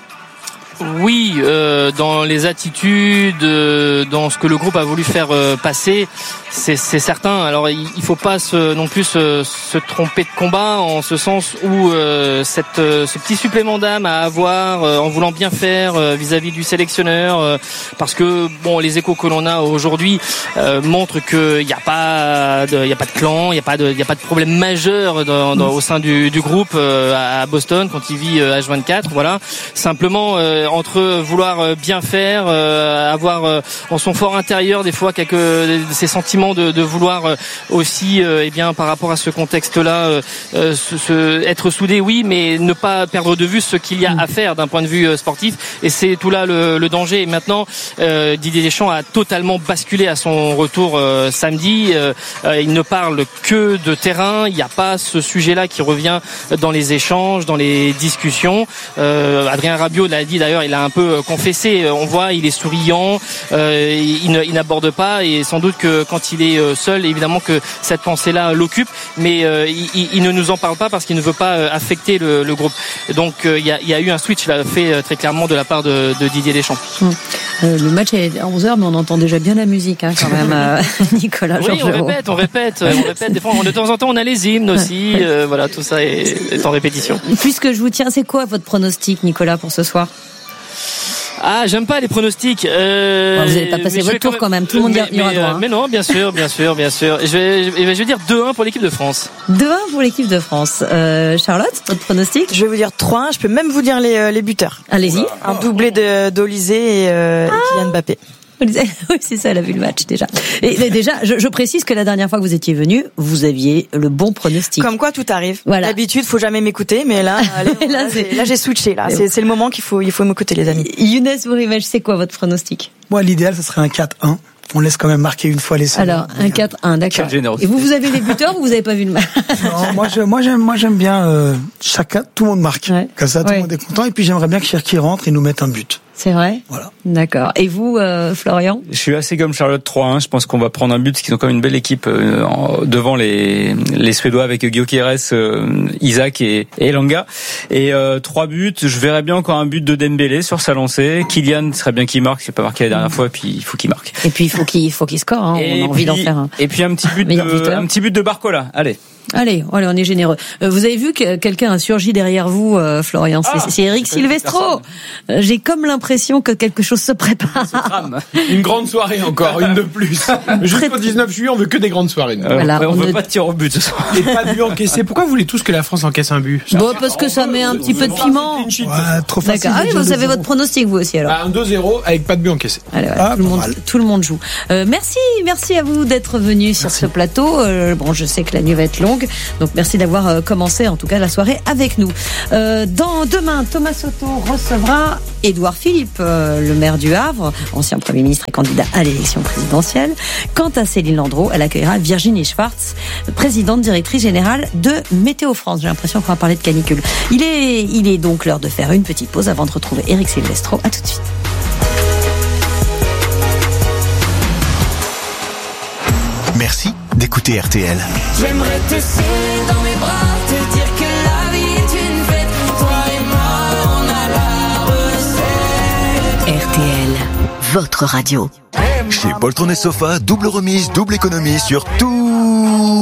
Oui, euh, dans les attitudes, euh, dans ce que le groupe a voulu faire euh, passer, c'est, c'est certain. Alors il, il faut pas se, non plus se, se tromper de combat en ce sens où euh, cette, euh, ce petit supplément d'âme à avoir euh, en voulant bien faire euh, vis-à-vis du sélectionneur, euh, parce que bon, les échos que l'on a aujourd'hui euh, montrent qu'il n'y a pas, de, il y a pas de clan, il y a pas de, il y a pas de problème majeur dans, dans, au sein du, du groupe euh, à Boston quand il vit euh, H vingt-quatre. Voilà, simplement. Euh, entre vouloir bien faire, euh, avoir euh, en son fort intérieur des fois quelques ces sentiments de, de vouloir euh, aussi, euh, eh bien par rapport à ce contexte-là, euh, se, se, être soudé, oui, mais ne pas perdre de vue ce qu'il y a à faire d'un point de vue euh, sportif. Et c'est tout là le, le danger. Et maintenant, euh, Didier Deschamps a totalement basculé à son retour euh, samedi. Euh, euh, il ne parle que de terrain. Il n'y a pas ce sujet-là qui revient dans les échanges, dans les discussions. Euh, Adrien Rabiot l'a dit d'ailleurs. Il a un peu confessé, on voit, il est souriant, euh, il, ne, il n'aborde pas et sans doute que quand il est seul, évidemment que cette pensée-là l'occupe, mais euh, il, il ne nous en parle pas parce qu'il ne veut pas affecter le, le groupe. Donc euh, il, y a, il y a eu un switch là, fait très clairement de la part de, de Didier Deschamps. Mmh. Euh, le match est à onze heures, mais on entend déjà bien la musique hein, quand même, euh, Nicolas Oui, Georgerot. on répète, on répète, on répète. Des fois, de temps en temps, on a les hymnes aussi. Euh, voilà, tout ça est, est en répétition. Puisque je vous tiens, c'est quoi votre pronostic, Nicolas, pour ce soir ? Ah, j'aime pas les pronostics. Euh, bon, vous n'avez pas passé votre tour quand même, tout le monde mais, y aura droit. Hein. Mais non, bien sûr, bien sûr, bien sûr. Je vais, je vais, je vais dire deux un pour l'équipe de France. deux un pour l'équipe de France. Euh, Charlotte, votre pronostic ? Je vais vous dire trois un, je peux même vous dire les, les buteurs. Allez-y. Un doublé de, d'Olysée et, euh, ah. et Kylian Mbappé. Oui, c'est ça, elle a vu le match déjà. Et déjà, je, je précise que la dernière fois que vous étiez venu, vous aviez le bon pronostic. Comme quoi, tout arrive. Voilà. D'habitude, faut jamais m'écouter, mais là, allez, là, là, là, j'ai switché. Là, c'est, c'est le moment qu'il faut, il faut m'écouter, les amis. Younes Bourimesh, c'est quoi votre pronostic ? Moi, l'idéal, ce serait un quatre un. On laisse quand même marquer une fois les secondes. Alors, un quatre un, d'accord. Et vous, vous avez les buteurs ou vous avez pas vu le match ? Non, moi, je, moi, j'aime, moi, j'aime bien, euh, chacun, tout le monde marque. Ouais. Comme ça, tout ouais. le monde est content. Et puis, j'aimerais bien que Cherki rentre et nous mette un but. C'est vrai? Voilà. D'accord. Et vous, euh, Florian? Je suis assez comme Charlotte trois un. Je pense qu'on va prendre un but parce qu'ils ont quand même une belle équipe euh, en, devant les les Suédois avec Gyökeres, euh, Isaac et, et Elanga. Et euh, trois buts. Je verrais bien encore un but de Dembélé sur sa lancée. Kylian serait bien qu'il marque. Il n'a pas marqué la dernière fois. Et puis il faut qu'il marque. Et puis il faut qu'il faut qu'il score. Hein. On a envie d'en faire un. Et puis un petit but de, un petit but de Barcola. Allez. Allez, allez, on est généreux. Euh, vous avez vu que quelqu'un a surgi derrière vous, euh, Florian. C'est, ah, c'est Eric Silvestro. Euh, j'ai comme l'impression que quelque chose se prépare. Une grande soirée encore, une de plus. Jusqu'au dix-neuf juillet, on veut que des grandes soirées. Euh, voilà, on, on veut ne... pas de tir au but ce soir. Et pas de but encaissé. Pourquoi vous voulez tous que la France encaisse un but? Bon, parce que ça met un petit peu de piment. Ouais, trop facile. Ah oui, vous avez votre pronostic vous aussi alors. Ah, un deux zéro avec pas de but encaissé. Allez, ouais, ah, tout, le monde, tout le monde joue. Euh, merci, merci à vous d'être venus sur ce plateau. Euh, bon, je sais que la nuit va être longue, donc merci d'avoir commencé en tout cas la soirée avec nous. Euh, dans demain, Thomas Soto recevra Édouard Philippe, euh, le maire du Havre, ancien Premier ministre et candidat à l'élection présidentielle. Quant à Céline Landreau, elle accueillera Virginie Schwartz, présidente directrice générale de Météo France. J'ai l'impression qu'on va parler de canicule. Il est, il est donc l'heure de faire une petite pause avant de retrouver Eric Silvestro. À tout de suite. Merci d'écouter R T L. J'aimerais te serrer dans mes bras, te dire que la vie est une fête. Toi et moi, on a la recette. R T L, votre radio. Chez Poltron et Sofa, double remise, double économie sur tous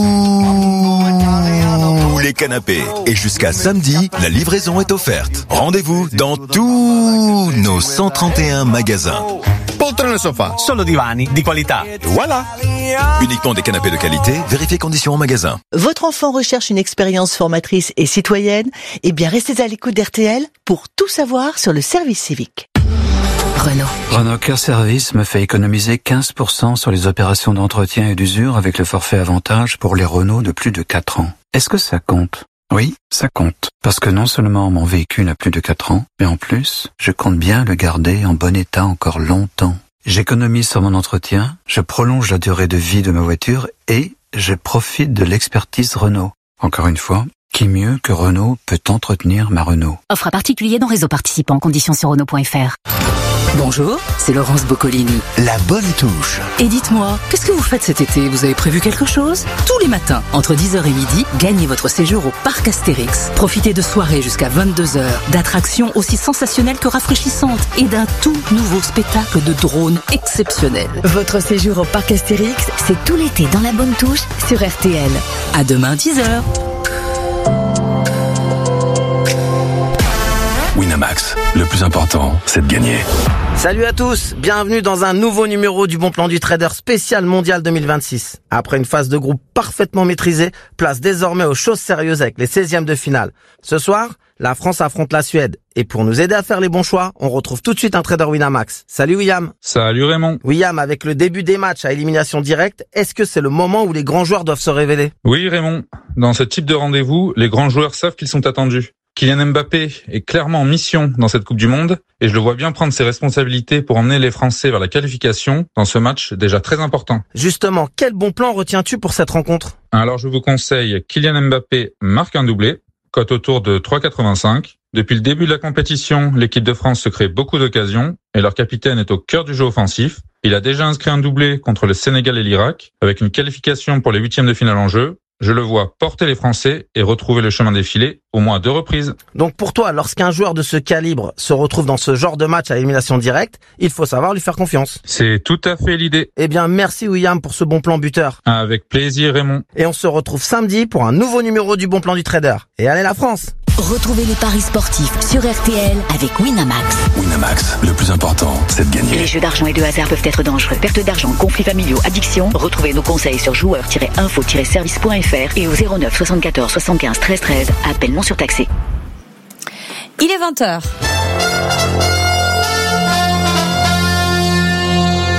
les canapés. Et jusqu'à samedi, la livraison est offerte. Rendez-vous dans tous nos cent trente et un magasins. Poltron e Sofa, solo divani di qualità. Voilà. Uniquement des canapés de qualité, vérifiez conditions en magasin. Votre enfant recherche une expérience formatrice et citoyenne? Eh bien, restez à l'écoute d'R T L pour tout savoir sur le service civique. Renault. Renault Care Service me fait économiser quinze pour cent sur les opérations d'entretien et d'usure avec le forfait avantage pour les Renault de plus de quatre ans. Est-ce que ça compte? Oui, ça compte. Parce que non seulement mon véhicule a plus de quatre ans, mais en plus, je compte bien le garder en bon état encore longtemps. J'économise sur mon entretien, je prolonge la durée de vie de ma voiture et je profite de l'expertise Renault. Encore une fois, qui mieux que Renault peut entretenir ma Renault? Offre à particulier dans réseau participant, conditions sur Renault point F R. Bonjour, c'est Laurence Boccolini. La bonne touche. Et dites-moi, qu'est-ce que vous faites cet été? Vous avez prévu quelque chose? Tous les matins, entre dix heures et midi, gagnez votre séjour au Parc Astérix. Profitez de soirées jusqu'à vingt-deux heures, d'attractions aussi sensationnelles que rafraîchissantes et d'un tout nouveau spectacle de drones exceptionnel. Votre séjour au Parc Astérix, c'est tout l'été dans la bonne touche sur R T L. À demain dix heures. Winamax, le plus important, c'est de gagner. Salut à tous, bienvenue dans un nouveau numéro du Bon Plan du Trader spécial mondial deux mille vingt-six. Après une phase de groupe parfaitement maîtrisée, place désormais aux choses sérieuses avec les seizièmes de finale. Ce soir, la France affronte la Suède. Et pour nous aider à faire les bons choix, on retrouve tout de suite un trader Winamax. Salut William. Salut Raymond. William, avec le début des matchs à élimination directe, est-ce que c'est le moment où les grands joueurs doivent se révéler? Oui Raymond, dans ce type de rendez-vous, les grands joueurs savent qu'ils sont attendus. Kylian Mbappé est clairement en mission dans cette Coupe du Monde et je le vois bien prendre ses responsabilités pour emmener les Français vers la qualification dans ce match déjà très important. Justement, quel bon plan retiens-tu pour cette rencontre? Alors je vous conseille Kylian Mbappé marque un doublé, cote autour de trois virgule quatre-vingt-cinq. Depuis le début de la compétition, l'équipe de France se crée beaucoup d'occasions et leur capitaine est au cœur du jeu offensif. Il a déjà inscrit un doublé contre le Sénégal et l'Irak avec une qualification pour les huitièmes de finale en jeu. Je le vois porter les Français et retrouver le chemin des filets au moins à deux reprises. Donc pour toi, lorsqu'un joueur de ce calibre se retrouve dans ce genre de match à élimination directe, il faut savoir lui faire confiance. C'est tout à fait l'idée. Eh bien, merci William pour ce bon plan buteur. Avec plaisir Raymond. Et on se retrouve samedi pour un nouveau numéro du Bon Plan du Trader. Et allez la France! Retrouvez les paris sportifs sur R T L avec Winamax. Winamax, le plus important, c'est de gagner. Les jeux d'argent et de hasard peuvent être dangereux. Perte d'argent, conflits familiaux, addiction. Retrouvez nos conseils sur joueurs tiret info tiret service point F R et au zéro neuf soixante-quatorze soixante-quinze treize treize. Appel non surtaxé. Il est vingt heures.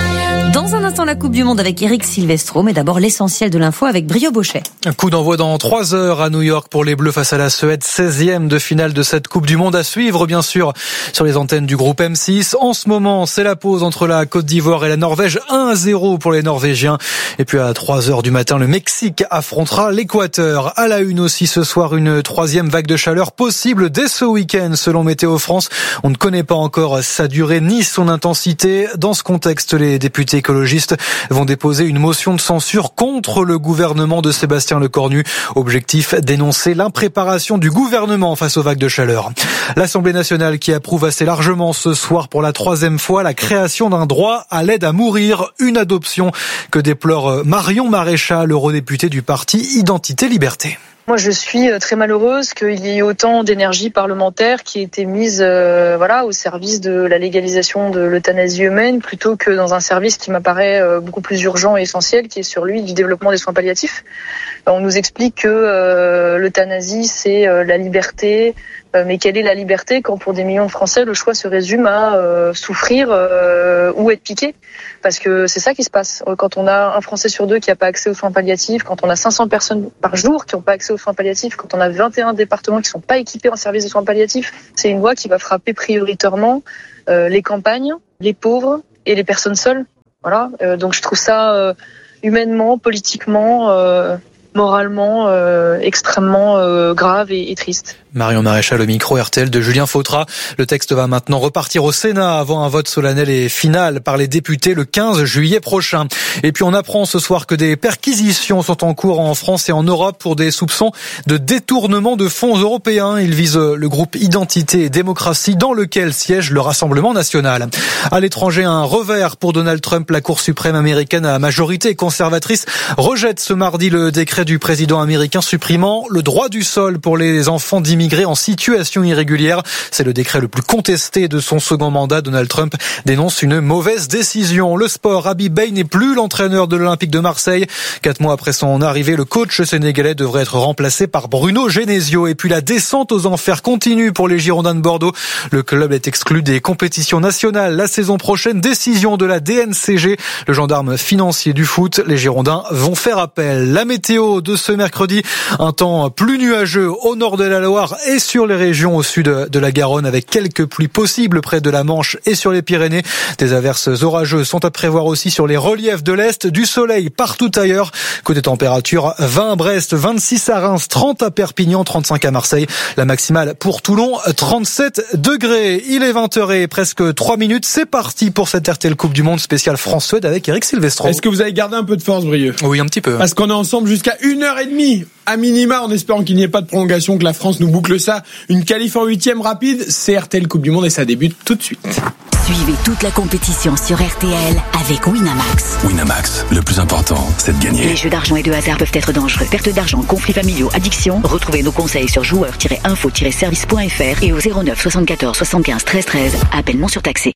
Dans un instant, la Coupe du Monde avec Eric Silvestro, mais d'abord l'essentiel de l'info avec Brio Bochet. Un coup d'envoi dans trois heures à New York pour les Bleus face à la Suède, seizième de finale de cette Coupe du Monde à suivre, bien sûr, sur les antennes du groupe M six. En ce moment, c'est la pause entre la Côte d'Ivoire et la Norvège, un à zéro pour les Norvégiens. Et puis à trois heures du matin, le Mexique affrontera l'Équateur. À la une aussi ce soir, une troisième vague de chaleur possible dès ce week-end, selon Météo France. On ne connaît pas encore sa durée ni son intensité. Dans ce contexte, les députés écologistes vont déposer une motion de censure contre le gouvernement de Sébastien Lecornu. Objectif, dénoncer l'impréparation du gouvernement face aux vagues de chaleur. L'Assemblée nationale qui approuve assez largement ce soir pour la troisième fois la création d'un droit à l'aide à mourir, une adoption que déplore Marion Maréchal, eurodéputée du parti Identité Liberté. Moi, je suis très malheureuse qu'il y ait autant d'énergie parlementaire qui ait été mise euh, voilà, au service de la légalisation de l'euthanasie humaine plutôt que dans un service qui m'apparaît euh, beaucoup plus urgent et essentiel, qui est celui du développement des soins palliatifs. On nous explique que euh, l'euthanasie, c'est euh, la liberté. Euh, mais quelle est la liberté quand pour des millions de Français, le choix se résume à euh, souffrir euh, ou être piqué ? Parce que c'est ça qui se passe. Quand on a un Français sur deux qui n'a pas accès aux soins palliatifs, quand on a cinq cents personnes par jour qui n'ont pas accès aux soins palliatifs, quand on a vingt et un départements qui ne sont pas équipés en service de soins palliatifs, c'est une loi qui va frapper prioritairement euh, les campagnes, les pauvres et les personnes seules. Voilà. Euh, donc je trouve ça euh, humainement, politiquement, euh, moralement euh, extrêmement euh, grave et, et triste. Marion Maréchal au micro R T L de Julien Fautra. Le texte va maintenant repartir au Sénat avant un vote solennel et final par les députés le quinze juillet prochain. Et puis on apprend ce soir que des perquisitions sont en cours en France et en Europe pour des soupçons de détournement de fonds européens. Ils visent le groupe Identité et Démocratie dans lequel siège le Rassemblement national. À l'étranger, un revers pour Donald Trump. La Cour suprême américaine à majorité conservatrice rejette ce mardi le décret du président américain supprimant le droit du sol pour les enfants d'immigrés en situation irrégulière. C'est le décret le plus contesté de son second mandat. Donald Trump dénonce une mauvaise décision. Le sport, Habib Beye n'est plus l'entraîneur de l'Olympique de Marseille. Quatre mois après son arrivée, le coach sénégalais devrait être remplacé par Bruno Genesio. Et puis la descente aux enfers continue pour les Girondins de Bordeaux. Le club est exclu des compétitions nationales la saison prochaine. Décision de la D N C G, le gendarme financier du foot. Les Girondins vont faire appel. La météo de ce mercredi, un temps plus nuageux au nord de la Loire et sur les régions au sud de la Garonne avec quelques pluies possibles près de la Manche et sur les Pyrénées. Des averses orageuses sont à prévoir aussi sur les reliefs de l'Est. Du soleil partout ailleurs. Côté température, vingt à Brest, vingt-six à Reims, trente à Perpignan, trente-cinq à Marseille. La maximale pour Toulon, trente-sept degrés. Il est vingt heures et presque trois minutes. C'est parti pour cette R T L Coupe du Monde spéciale France-Suède avec Eric Silvestro. Est-ce que vous avez gardé un peu de force, Brieux ? Oui, un petit peu. Parce qu'on est ensemble jusqu'à une heure trente. À minima, en espérant qu'il n'y ait pas de prolongation, que la France nous boucle ça. Une qualif en huitième rapide, c'est R T L Coupe du Monde et ça débute tout de suite. Suivez toute la compétition sur R T L avec Winamax. Winamax, le plus important, c'est de gagner. Les jeux d'argent et de hasard peuvent être dangereux. Perte d'argent, conflits familiaux, addiction. Retrouvez nos conseils sur joueurs tiret info tiret service point f r et au zéro neuf soixante-quatorze soixante-quinze treize treize. Appel non surtaxé.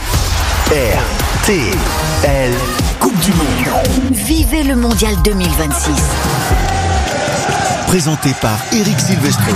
R T L Coupe du Monde. Vivez le Mondial deux mille vingt-six. Présenté par Eric Silvestro.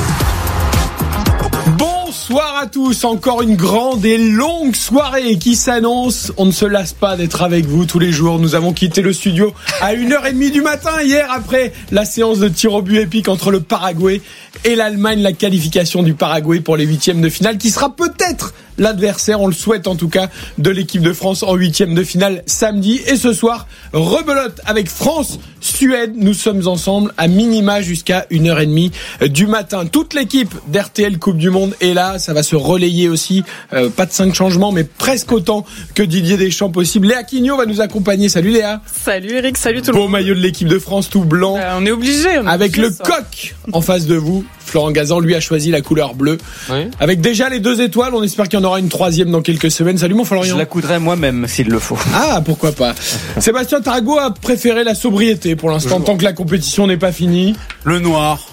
Bonsoir à tous, encore une grande et longue soirée qui s'annonce. On ne se lasse pas d'être avec vous tous les jours. Nous avons quitté le studio à une heure trente du matin hier après la séance de tir au but épique entre le Paraguay et l'Allemagne, la qualification du Paraguay pour les huitièmes de finale qui sera peut-être l'adversaire, on le souhaite en tout cas, de l'équipe de France en huitièmes de finale samedi. Et ce soir, rebelote avec France-Suède. Nous sommes ensemble à minima jusqu'à une heure trente du matin. Toute l'équipe d'R T L Coupe du Monde est là. Ça va se relayer aussi. Euh, pas de cinq changements, mais presque autant que Didier Deschamps possible. Léa Quignot va nous accompagner. Salut Léa. Salut Eric, salut tout le monde. Beau maillot de l'équipe de France, tout blanc. Euh, on est obligé. On est avec obligé, le ça. coq en face de vous. Florent Gazan, lui, a choisi la couleur bleue. Oui. Avec déjà les deux étoiles, on espère qu'il y en aura une troisième dans quelques semaines. Salut mon Florian. Je la coudrai moi-même s'il le faut. Ah, pourquoi pas. Sébastien Tarago a préféré la sobriété pour l'instant, tant que la compétition n'est pas finie. Le noir.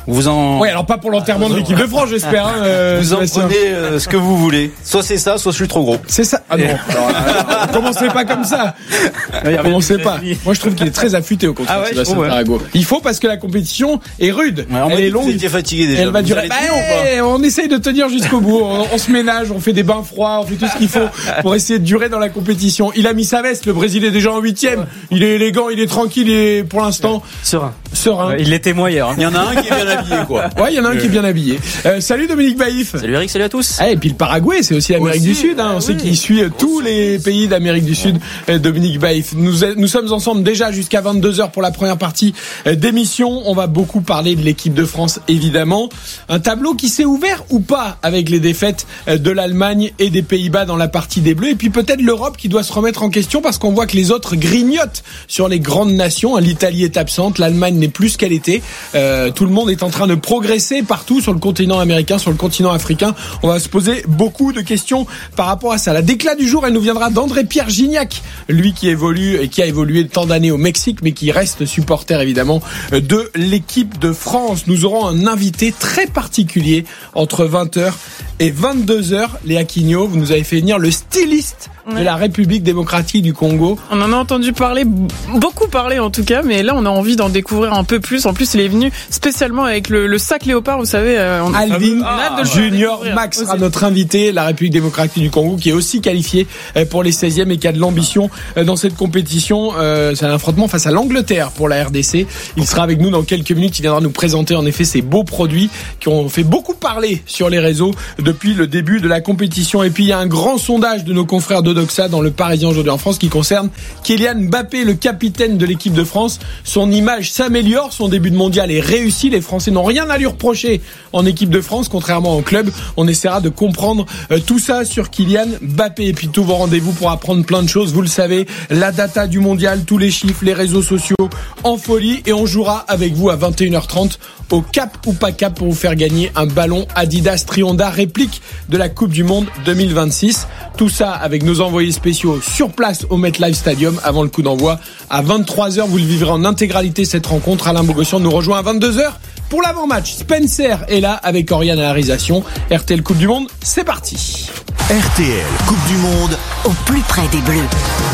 Vous en. Oui, alors pas pour l'enterrement de l'équipe de France, j'espère. Hein, euh, vous en prenez euh, ce que vous voulez. Soit c'est ça, soit je suis trop gros. C'est ça. Ah non. Alors, euh, commencez pas comme ça. Commencez pas. Moi, je trouve qu'il est très affûté au contraire. Ah ouais, Sébastien Tarago. Il faut parce que la compétition est rude. Ouais, elle est longue. Vous étiez fatigué déjà. Elle va durer. Vous Bah, allez on essaye de tenir jusqu'au bout. On, on se ménage, on fait des bains froids, on fait tout ce qu'il faut pour essayer de durer dans la compétition. Il a mis sa veste. Le Brésil est déjà en huitième. Il est élégant, il est tranquille, il est pour l'instant serein. Serein. Ouais, il l'était moi hier. Hein. Il y en a un qui est bien habillé, quoi. Ouais, il y en a un euh... qui est bien habillé. Euh, salut Dominique Baïf. Salut Eric, salut à tous. Ah, et puis le Paraguay, c'est aussi l'Amérique aussi, du Sud. Hein. On oui. sait qu'il suit aussi. tous les pays d'Amérique du Sud. Euh, Dominique Baïf. Nous, nous sommes ensemble déjà jusqu'à vingt-deux heures pour la première partie euh, d'émission. On va beaucoup parler de l'équipe de France, évidemment. Un tableau qui s'est ouvert ou pas avec les défaites euh, de l'Allemagne et des Pays-Bas dans la partie des Bleus. Et puis peut-être l'Europe qui doit se remettre en question parce qu'on voit que les autres grignotent sur les grandes nations. L'Italie est absente, l'Allemagne n'est plus ce qu'elle était. Euh, tout le monde est en train de progresser partout sur le continent américain, sur le continent africain. On va se poser beaucoup de questions par rapport à ça. La déclat du jour, elle nous viendra d'André-Pierre Gignac, lui qui évolue et qui a évolué tant d'années au Mexique, mais qui reste supporter évidemment de l'équipe de France. Nous aurons un invité très particulier entre vingt heures et vingt-deux heures. Léa Quignaud, vous nous avez fait venir le styliste de la République démocratique du Congo. On en a entendu parler, beaucoup parler en tout cas, mais là on a envie d'en découvrir un peu plus. En plus, il est venu spécialement avec le, le sac léopard, vous savez. On Alvin ah, Junior Max sera notre invité, la République démocratique du Congo, qui est aussi qualifié pour les seizièmes et qui a de l'ambition dans cette compétition. C'est un affrontement face à l'Angleterre pour la R D C. Il sera avec nous dans quelques minutes. Il viendra nous présenter en effet ces beaux produits qui ont fait beaucoup parler sur les réseaux depuis le début de la compétition. Et puis il y a un grand sondage de nos confrères de Doxa dans le Parisien aujourd'hui en France qui concerne Kylian Mbappé, le capitaine de l'équipe de France. Son image s'améliore, son début de mondial est réussi. Les Français n'ont rien à lui reprocher en équipe de France, contrairement au club. On essaiera de comprendre euh, tout ça sur Kylian Mbappé. Et puis tous vos rendez-vous pour apprendre plein de choses. Vous le savez, la data du mondial, tous les chiffres, les réseaux sociaux en folie. Et on jouera avec vous à vingt et une heures trente au cap ou pas cap pour vous faire gagner un ballon Adidas Trionda réplique de la Coupe du Monde deux mille vingt-six. Tout ça avec nos envoyés spéciaux sur place au MetLife Stadium avant le coup d'envoi à vingt-trois heures. Vous le vivrez en intégralité cette rencontre. Alain Bogossian nous rejoint à vingt-deux heures pour l'avant-match. Spencer est là avec Oriane à la réalisation. R T L Coupe du Monde, c'est parti. R T L Coupe du Monde au plus près des Bleus.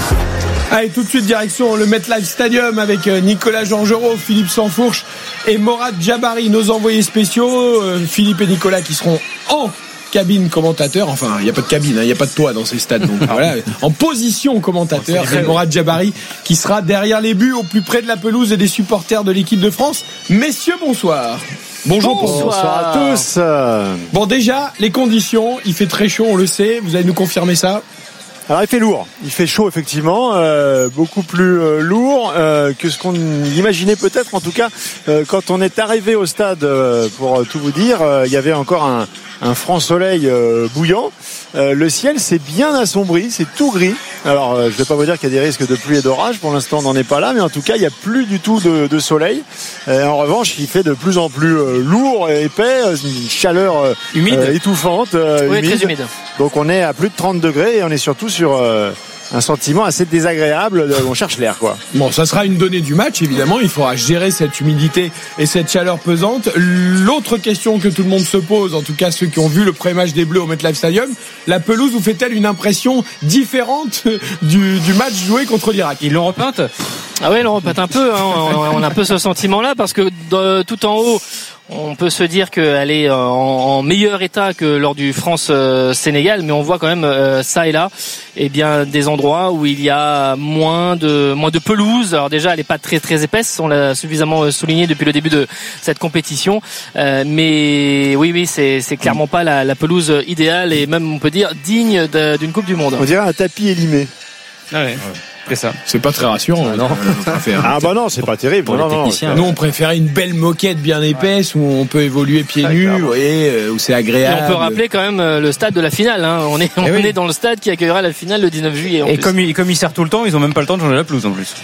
Allez, tout de suite direction le MetLife Stadium avec Nicolas Georgerot, Philippe Sansfourche et Morad Jabari, nos envoyés spéciaux. Philippe et Nicolas qui seront en cabine commentateur, enfin il n'y a pas de cabine, il hein, n'y a pas de toit dans ces stades, donc voilà, en position commentateur, c'est Morad Jabari qui sera derrière les buts au plus près de la pelouse et des supporters de l'équipe de France. Messieurs, bonsoir. Bonjour, bonsoir. bonsoir à tous. Bon, déjà, les conditions, il fait très chaud, on le sait, vous allez nous confirmer ça? Alors il fait lourd, il fait chaud effectivement, euh, beaucoup plus euh, lourd euh, que ce qu'on imaginait peut-être. En tout cas, euh, quand on est arrivé au stade, euh, pour tout vous dire, euh, il y avait encore un, un franc soleil euh, bouillant. Euh, le ciel s'est bien assombri, c'est tout gris. Alors euh, je ne vais pas vous dire qu'il y a des risques de pluie et d'orage, pour l'instant on n'en est pas là, mais en tout cas il n'y a plus du tout de, de soleil. Euh, en revanche, il fait de plus en plus euh, lourd et épais, une chaleur euh, humide, euh, étouffante, euh, oui, humide. Très humide. Donc on est à plus de trente degrés et on est surtout sur euh, un sentiment assez désagréable. On cherche l'air, quoi. Bon, ça sera une donnée du match, évidemment. Il faudra gérer cette humidité et cette chaleur pesante. L'autre question que tout le monde se pose, en tout cas ceux qui ont vu le premier match des Bleus au MetLife Stadium, la pelouse vous fait-elle une impression différente du, du match joué contre l'Irak? Ils l'ont repeinte? Ah oui, ils l'ont repeinte un peu. Hein. On a un peu ce sentiment-là parce que de, tout en haut, on peut se dire qu'elle est en, en meilleur état que lors du France-Sénégal, mais on voit quand même euh, ça et là, eh bien des endroits où il y a moins de moins de pelouse. Alors déjà, elle n'est pas très très épaisse, on l'a suffisamment souligné depuis le début de cette compétition, euh, mais oui oui, c'est c'est clairement pas la, la pelouse idéale et même on peut dire digne de, d'une Coupe du Monde. On dirait un tapis élimé. Ah ouais. Après ça, c'est pas très rassurant. Non. Ah bah non, c'est pas terrible. Pour non, les techniciens. Non, nous, on préférait une belle moquette bien épaisse où on peut évoluer pieds nus, vous voyez, où c'est agréable. Et on peut rappeler quand même le stade de la finale. Hein. On est, on oui. est dans le stade qui accueillera la finale le dix-neuf juillet. En et plus. comme ils, comme ils serrent tout le temps, ils ont même pas le temps de changer la pelouse en plus.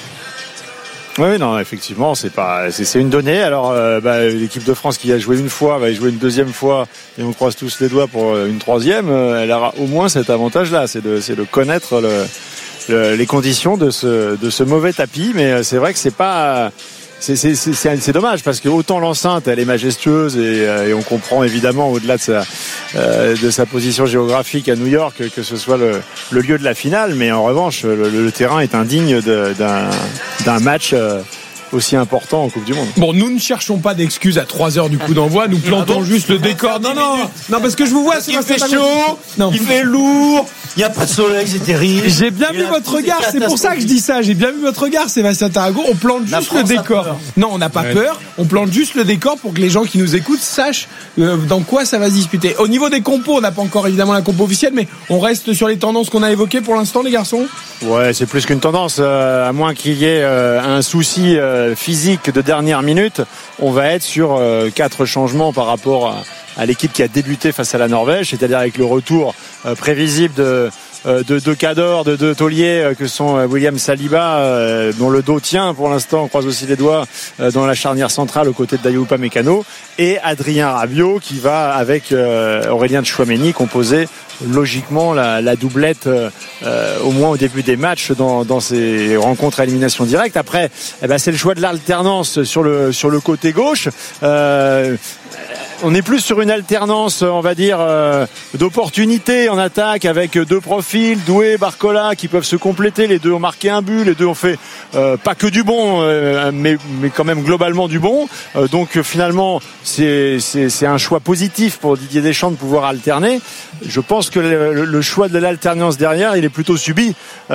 Oui, non, effectivement, c'est pas, c'est, c'est une donnée. Alors, euh, bah, l'équipe de France qui a joué une fois va y jouer une deuxième fois, et on croise tous les doigts pour une troisième. Elle aura au moins cet avantage-là, c'est de, c'est de connaître le. Les conditions de ce de ce mauvais tapis, mais c'est vrai que c'est pas c'est, c'est, c'est, c'est, c'est dommage parce que autant l'enceinte, elle est majestueuse et, et on comprend évidemment au-delà de sa, euh, de sa position géographique à New York que ce soit le, le lieu de la finale, mais en revanche, le, le terrain est indigne de, d'un, d'un match. Euh, aussi important en Coupe du Monde. Bon, nous ne cherchons pas d'excuses à trois heures du coup d'envoi, nous plantons ah bon juste le décor. Non, non, non, parce que je vous vois, c'est il fait chaud, non. Il fait lourd, il n'y a pas de soleil, c'est terrible. J'ai bien vu votre regard, c'est pour ça que je dis ça, j'ai bien vu votre regard, Sébastien Tarago, on plante juste le décor. Non, on n'a pas ouais. peur, on plante juste le décor pour que les gens qui nous écoutent sachent euh, dans quoi ça va se disputer. Au niveau des compos, on n'a pas encore évidemment la compo officielle, mais on reste sur les tendances qu'on a évoquées pour l'instant, les garçons. Ouais, c'est plus qu'une tendance, euh, à moins qu'il y ait euh, un souci euh, physique de dernière minute, on va être sur euh, quatre changements par rapport à, à l'équipe qui a débuté face à la Norvège, c'est-à-dire avec le retour euh, prévisible de euh, de deux cadors, de deux tauliers euh, que sont euh, William Saliba, euh, dont le dos tient pour l'instant, on croise aussi les doigts euh, dans la charnière centrale aux côtés de Dayot Upamecano, et Adrien Rabiot qui va avec euh, Aurélien Tchouaméni composer logiquement la, la doublette euh, au moins au début des matchs dans, dans ces rencontres à élimination directe. Après, eh ben, c'est le choix de l'alternance sur le sur le côté gauche. Euh, on est plus sur une alternance, on va dire, euh, d'opportunités en attaque avec deux profils, Doué, Barcola, qui peuvent se compléter. Les deux ont marqué un but, les deux ont fait euh, pas que du bon, euh, mais mais quand même globalement du bon. Euh, donc finalement, c'est c'est c'est un choix positif pour Didier Deschamps de pouvoir alterner. Je pense que le, le choix de l'alternance derrière, il est plutôt subi.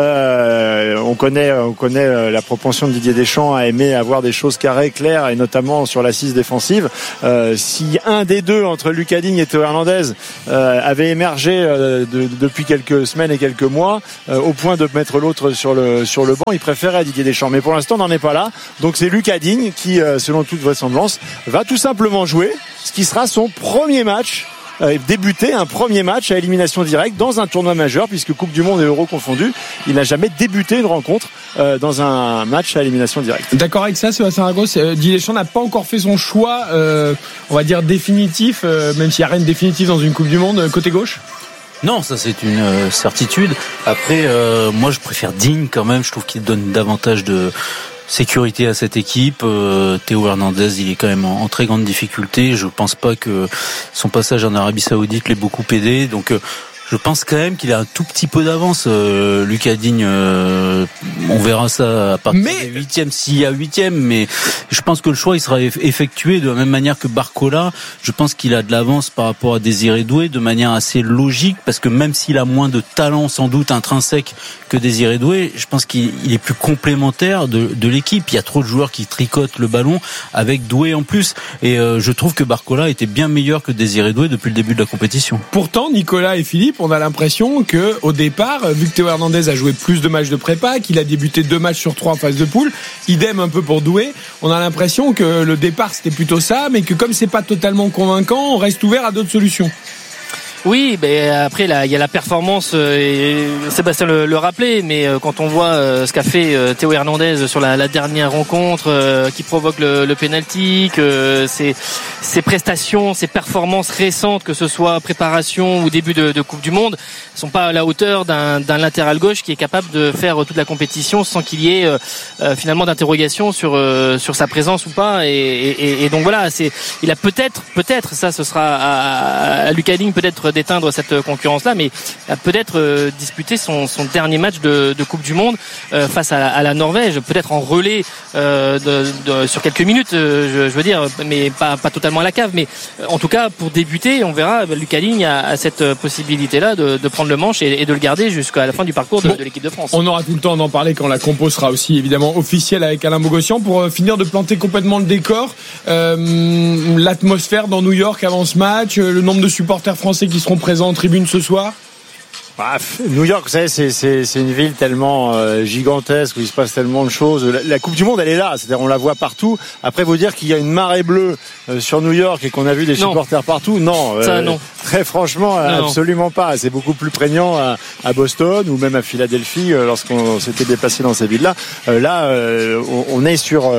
Euh, on connaît, on connaît la propension de Didier Deschamps à aimer avoir des choses carrées, claires, et notamment sur l'assise défensive. Euh, si un des deux, entre Lucas Digne et Théo Hernandez, euh, avait émergé euh, de, de, depuis quelques semaines et quelques mois, euh, au point de mettre l'autre sur le sur le banc, il préférait Didier Deschamps. Mais pour l'instant, on n'en est pas là. Donc c'est Lucas Digne qui, euh, selon toute vraisemblance, va tout simplement jouer ce qui sera son premier match. Euh, débuter un premier match à élimination directe dans un tournoi majeur, puisque Coupe du Monde et Euro confondus, il n'a jamais débuté une rencontre euh, dans un match à élimination directe. D'accord avec ça, Sébastien Tarago. euh, Didier Deschamps n'a pas encore fait son choix, euh, on va dire définitif, euh, même s'il n'y a rien de définitif dans une Coupe du Monde, euh, côté gauche. Non, ça c'est une euh, certitude. Après, euh, moi je préfère Digne quand même. Je trouve qu'il donne davantage de sécurité à cette équipe. euh, Théo Hernandez, il est quand même en, en très grande difficulté. Je pense pas que son passage en Arabie Saoudite l'ait beaucoup aidé. Donc euh, je pense quand même qu'il a un tout petit peu d'avance. euh, Lucas Digne, euh, on verra ça à partir mais... des huitièmes, s'il y a huitième, mais je pense que le choix il sera effectué de la même manière que Barcola. Je pense qu'il a de l'avance par rapport à Désiré Doué de manière assez logique, parce que même s'il a moins de talent sans doute intrinsèque que Désiré Doué, je pense qu'il est plus complémentaire de, de l'équipe. Il y a trop de joueurs qui tricotent le ballon avec Doué en plus, et euh, je trouve que Barcola était bien meilleur que Désiré Doué depuis le début de la compétition. Pourtant, Nicolas et Philippe, on a l'impression que au départ, vu que Théo Hernandez a joué plus de matchs de prépa, qu'il a débuté deux matchs sur trois en phase de poule, idem un peu pour Doué, on a l'impression que le départ c'était plutôt ça, mais que comme c'est pas totalement convaincant, on reste ouvert à d'autres solutions. Oui, ben après là, il y a la performance, et Sébastien le, le rappelait, mais quand on voit ce qu'a fait Théo Hernandez sur la, la dernière rencontre, qui provoque le, le penalty, que ses, ses prestations, ses performances récentes, que ce soit préparation ou début de, de Coupe du Monde, sont pas à la hauteur d'un, d'un latéral gauche qui est capable de faire toute la compétition sans qu'il y ait euh, finalement d'interrogation sur euh, sur sa présence ou pas. Et, et, et donc voilà, c'est il a peut-être peut-être ça, ce sera à, à Lucas Digne peut-être d'éteindre cette concurrence-là, mais a peut-être euh, disputé son, son dernier match de, de Coupe du Monde euh, face à, à la Norvège, peut-être en relais euh, de, de, sur quelques minutes, euh, je, je veux dire, mais pas, pas totalement à la cave, mais euh, en tout cas pour débuter, on verra, Lucas Digne a, a cette possibilité-là de, de prendre le manche et, et de le garder jusqu'à la fin du parcours de, bon, de l'équipe de France. On aura tout le temps d'en parler quand la compo sera aussi évidemment officielle avec Alain Bogossian. Pour euh, finir de planter complètement le décor, euh, l'atmosphère dans New York avant ce match, euh, le nombre de supporters français qui seront présents en tribune ce soir. Bah, New York, vous savez, c'est, c'est, c'est une ville tellement euh, gigantesque où il se passe tellement de choses. La, la Coupe du Monde, elle est là, c'est-à-dire on la voit partout. Après, vous dire qu'il y a une marée bleue euh, sur New York et qu'on a vu des non. supporters partout, non, Ça, euh, non. Très franchement, non, absolument non. pas. C'est beaucoup plus prégnant à, à Boston ou même à Philadelphie euh, lorsqu'on s'était déplacé dans ces villes-là. Euh, là, euh, on, on est sur euh,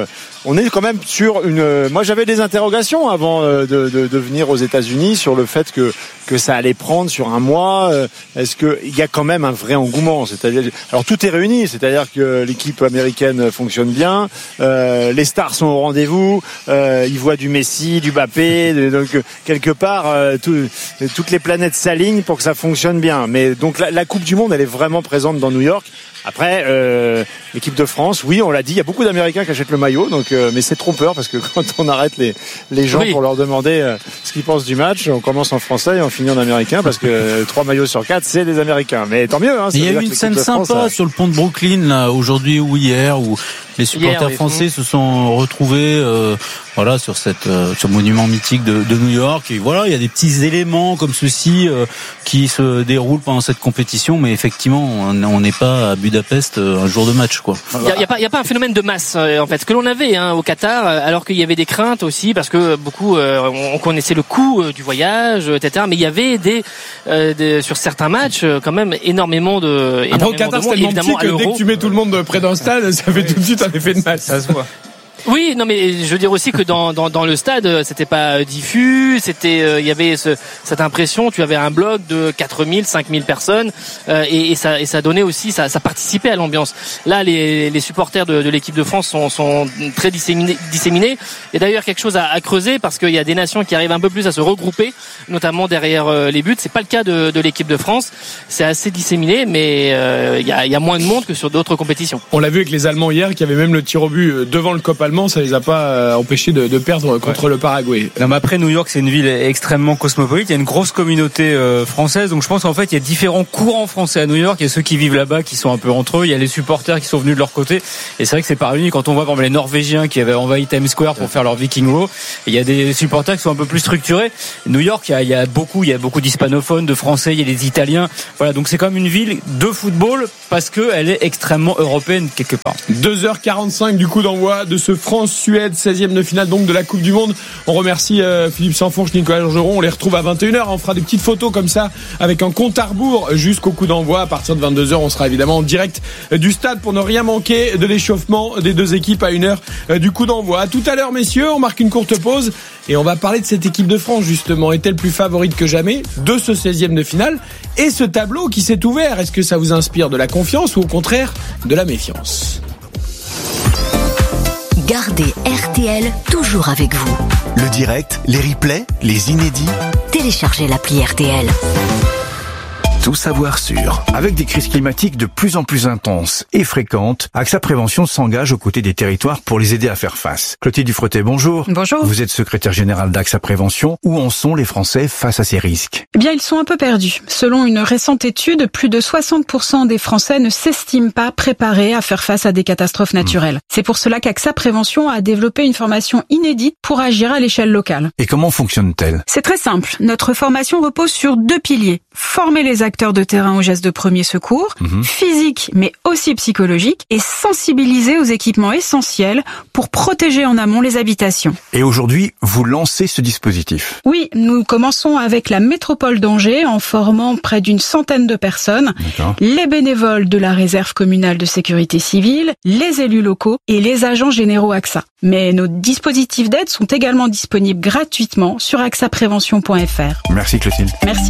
on est quand même sur une. Moi, j'avais des interrogations avant de, de, de venir aux États-Unis sur le fait que que ça allait prendre sur un mois. Est-ce que il y a quand même un vrai engouement? C'est-à-dire, alors tout est réuni, c'est-à-dire que l'équipe américaine fonctionne bien, euh, les stars sont au rendez-vous, euh, ils voient du Messi, du Mbappé, donc quelque part euh, tout, toutes les planètes s'alignent pour que ça fonctionne bien. Mais donc la, la Coupe du Monde, elle est vraiment présente dans New York. Après, euh, l'équipe de France, oui, on l'a dit, il y a beaucoup d'Américains qui achètent le maillot, donc euh, mais c'est trompeur parce que quand on arrête les les gens oui. pour leur demander euh, ce qu'ils pensent du match, on commence en français et on finit en américain parce que euh, trois maillots sur quatre, c'est des Américains. Mais tant mieux. Hein, il y a eu une scène sympa France, sur le pont de Brooklyn là aujourd'hui ou hier où les supporters hier, oui. français se sont retrouvés euh, voilà sur cette euh, sur monument mythique de, de New York et voilà il y a des petits éléments comme ceci euh, qui se déroulent pendant cette compétition, mais effectivement on n'est pas à Budapest euh, un jour de match quoi. Il y a, y a pas il y a pas un phénomène de masse euh, en fait ce que l'on avait hein, au Qatar, alors qu'il y avait des craintes aussi parce que beaucoup euh, on connaissait le coût euh, du voyage et cetera, mais il y avait des, euh, des sur certains matchs euh, quand même énormément de après au Qatar c'est tellement petit que dès que tu mets tout le monde près d'un stade ça fait tout de suite un effet de masse. Ça se voit. Oui, non, mais je veux dire aussi que dans dans, dans le stade, c'était pas diffus, c'était, il euh, y avait ce, cette impression, tu avais un bloc de quatre mille, cinq mille personnes, euh, et, et ça et ça donnait aussi, ça, ça participait à l'ambiance. Là, les les supporters de, de l'équipe de France sont sont très disséminés, disséminés. Et d'ailleurs quelque chose à, à creuser parce qu'il y a des nations qui arrivent un peu plus à se regrouper, notamment derrière euh, les buts. C'est pas le cas de de l'équipe de France. C'est assez disséminé, mais il euh, y a il y a moins de monde que sur d'autres compétitions. On l'a vu avec les Allemands hier, qui avaient même le tir au but devant le COP allemand. Ça les a pas empêchés de, de perdre contre ouais. le Paraguay. Non, mais après New York, c'est une ville extrêmement cosmopolite. Il y a une grosse communauté euh, française, donc je pense qu'en fait il y a différents courants français à New York. Il y a ceux qui vivent là-bas, qui sont un peu entre eux. Il y a les supporters qui sont venus de leur côté. Et c'est vrai que c'est pas réuni. Quand on voit par exemple les Norvégiens qui avaient envahi Times Square pour faire leur Viking Walk, il y a des supporters qui sont un peu plus structurés. New York, il y a, il y a beaucoup, il y a beaucoup d'hispanophones, de Français, il y a des Italiens. Voilà, donc c'est comme une ville de football parce que elle est extrêmement européenne quelque part. deux heures quarante-cinq du coup d'envoi de ce France-Suède, seizième de finale donc de la Coupe du Monde. On remercie euh, Philippe Sansfourche, Nicolas Geron. On les retrouve à vingt et une heures. On fera des petites photos comme ça avec un compte à rebours jusqu'au coup d'envoi. À partir de vingt-deux heures, on sera évidemment en direct du stade pour ne rien manquer de l'échauffement des deux équipes à une heure du coup d'envoi. À tout à l'heure, messieurs. On marque une courte pause et on va parler de cette équipe de France justement. Est-elle plus favorite que jamais de ce seizième de finale et ce tableau qui s'est ouvert? Est-ce que ça vous inspire de la confiance ou au contraire de la méfiance? Gardez R T L toujours avec vous. Le direct, les replays, les inédits. Téléchargez l'appli R T L. Tout savoir sur. Avec des crises climatiques de plus en plus intenses et fréquentes, AXA Prévention s'engage aux côtés des territoires pour les aider à faire face. Clotilde Dufretet, bonjour. Bonjour. Vous êtes secrétaire générale d'AXA Prévention. Où en sont les Français face à ces risques? Eh bien, ils sont un peu perdus. Selon une récente étude, plus de soixante pour cent des Français ne s'estiment pas préparés à faire face à des catastrophes naturelles. Mmh. C'est pour cela qu'AXA Prévention a développé une formation inédite pour agir à l'échelle locale. Et comment fonctionne-t-elle? C'est très simple. Notre formation repose sur deux piliers. Former les acteurs de terrain aux gestes de premier secours, mmh. physique mais aussi psychologique, et sensibiliser aux équipements essentiels pour protéger en amont les habitations. Et aujourd'hui, vous lancez ce dispositif? Oui, nous commençons avec la métropole d'Angers en formant près d'une centaine de personnes, les bénévoles de la réserve communale de sécurité civile, les élus locaux et les agents généraux AXA. Mais nos dispositifs d'aide sont également disponibles gratuitement sur axa prévention point f r. Merci Clotilde. Merci.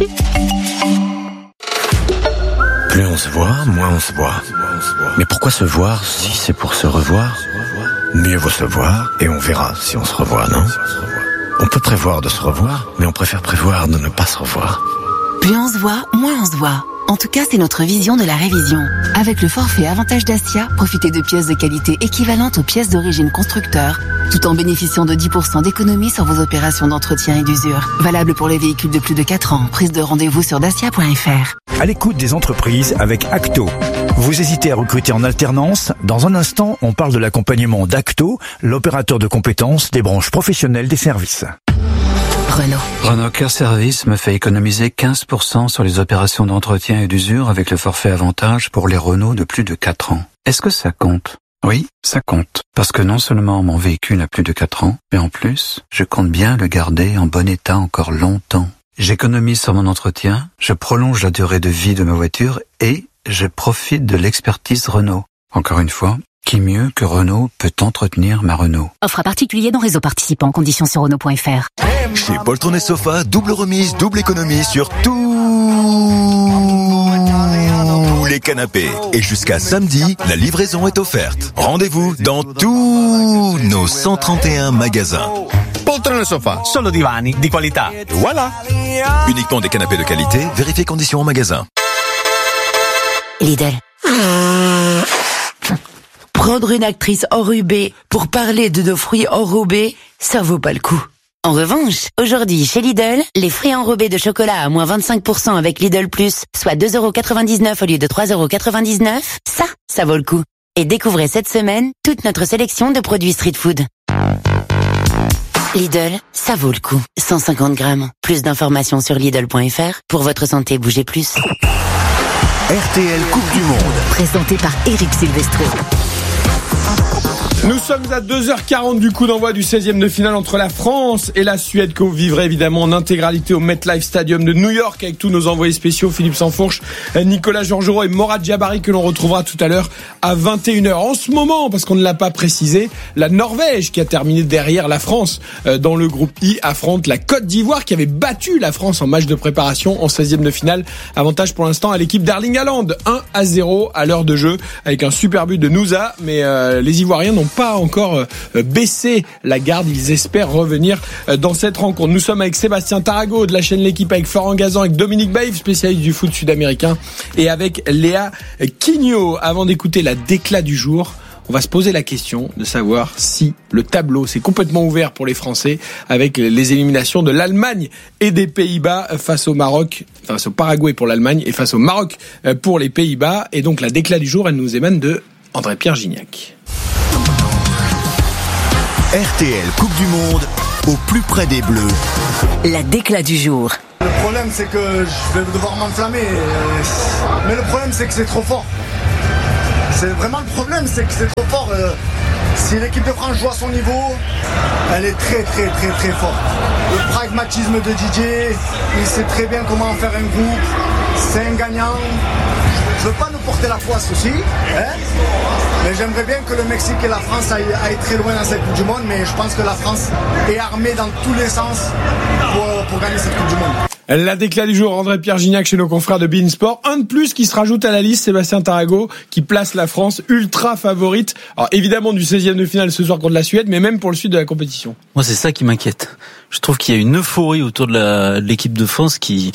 Plus on se voit, moins on se voit. Mais pourquoi se voir si c'est pour se revoir? Mieux vaut se voir et on verra si on se revoit, non? On peut prévoir de se revoir, mais on préfère prévoir de ne pas se revoir. Plus on se voit, moins on se voit. En tout cas, c'est notre vision de la révision. Avec le forfait Avantage Dacia, profitez de pièces de qualité équivalentes aux pièces d'origine constructeur, tout en bénéficiant de dix pour cent d'économie sur vos opérations d'entretien et d'usure. Valable pour les véhicules de plus de quatre ans. Prise de rendez-vous sur dacia point f r. À l'écoute des entreprises avec Acto. Vous hésitez à recruter en alternance? Dans un instant, on parle de l'accompagnement d'Acto, l'opérateur de compétences des branches professionnelles des services. Renault. Renault Care Service me fait économiser quinze pour cent sur les opérations d'entretien et d'usure avec le forfait Avantage pour les Renault de plus de quatre ans. Est-ce que ça compte? Oui, ça compte. Parce que non seulement mon véhicule a plus de quatre ans, mais en plus, je compte bien le garder en bon état encore longtemps. J'économise sur mon entretien, je prolonge la durée de vie de ma voiture et je profite de l'expertise Renault. Encore une fois, Qui mieux que Renault peut entretenir ma Renault? Offre à particulier dans réseau participant. Conditions sur Renault point F R. Chez Poltron et Sofa, double remise, double économie sur tous les canapés. Et jusqu'à samedi, la livraison est offerte. Rendez-vous dans tous nos cent trente et un magasins. Poltrone Sofa, solo divani di qualità. Voilà. Uniquement des canapés de qualité, vérifiez conditions en magasin. Lidl. Prendre une actrice enrubée pour parler de nos fruits enrobés, ça vaut pas le coup. En revanche, aujourd'hui chez Lidl, les fruits enrobés de chocolat à moins vingt-cinq pour cent avec Lidl Plus, soit deux euros quatre-vingt-dix-neuf au lieu de trois euros quatre-vingt-dix-neuf, ça, ça vaut le coup. Et découvrez cette semaine toute notre sélection de produits street food. Lidl, ça vaut le coup. cent cinquante grammes. Plus d'informations sur Lidl point F R. Pour votre santé, bougez plus. R T L Coupe du Monde. Présenté par Eric Silvestro. Nous sommes à deux heures quarante du coup d'envoi du seizième de finale entre la France et la Suède, que vous vivrez évidemment en intégralité au MetLife Stadium de New York avec tous nos envoyés spéciaux, Philippe Sansfourche, Nicolas Georgerot et Morad Jabari, que l'on retrouvera tout à l'heure à vingt et une heures. En ce moment, parce qu'on ne l'a pas précisé, la Norvège, qui a terminé derrière la France dans le groupe I, affronte la Côte d'Ivoire, qui avait battu la France en match de préparation en seizième de finale. Avantage pour l'instant à l'équipe d'Erling Haaland, un à zéro à l'heure de jeu, avec un super but de Nouza, mais euh, les Ivoiriens n'ont pas encore euh, baissé la garde. Ils espèrent revenir euh, dans cette rencontre. Nous sommes avec Sébastien Tarago de la chaîne L'équipe, avec Florent Gazan, avec Dominique Baïf, spécialiste du foot sud-américain, et avec Léa Quignot. Avant d'écouter la déclat du jour, on va se poser la question de savoir si le tableau s'est complètement ouvert pour les Français, avec les éliminations de l'Allemagne et des Pays-Bas face au Maroc, face au Paraguay pour l'Allemagne et face au Maroc pour les Pays-Bas. Et donc la déclat du jour, elle nous émane de André-Pierre Gignac. R T L Coupe du Monde, au plus près des Bleus. La déclat du jour. Le problème, c'est que je vais devoir m'enflammer. Mais le problème, c'est que c'est trop fort. C'est vraiment le problème, c'est que c'est trop fort. Si l'équipe de France joue à son niveau, elle est très très très très forte. Le pragmatisme de Didier, il sait très bien comment faire un groupe. C'est un gagnant. Je veux pas nous porter la poisse aussi, hein, mais j'aimerais bien que le Mexique et la France aillent, aillent très loin dans cette Coupe du Monde, mais je pense que la France est armée dans tous les sens pour, pour gagner cette Coupe du Monde. La déclat du jour, André-Pierre Gignac chez nos confrères de beIN Sport. Un de plus qui se rajoute à la liste, Sébastien Tarago, qui place la France ultra favorite. Alors évidemment du seizième de finale ce soir contre la Suède, mais même pour le suite de la compétition. Moi, c'est ça qui m'inquiète. Je trouve qu'il y a une euphorie autour de, la, de l'équipe de France qui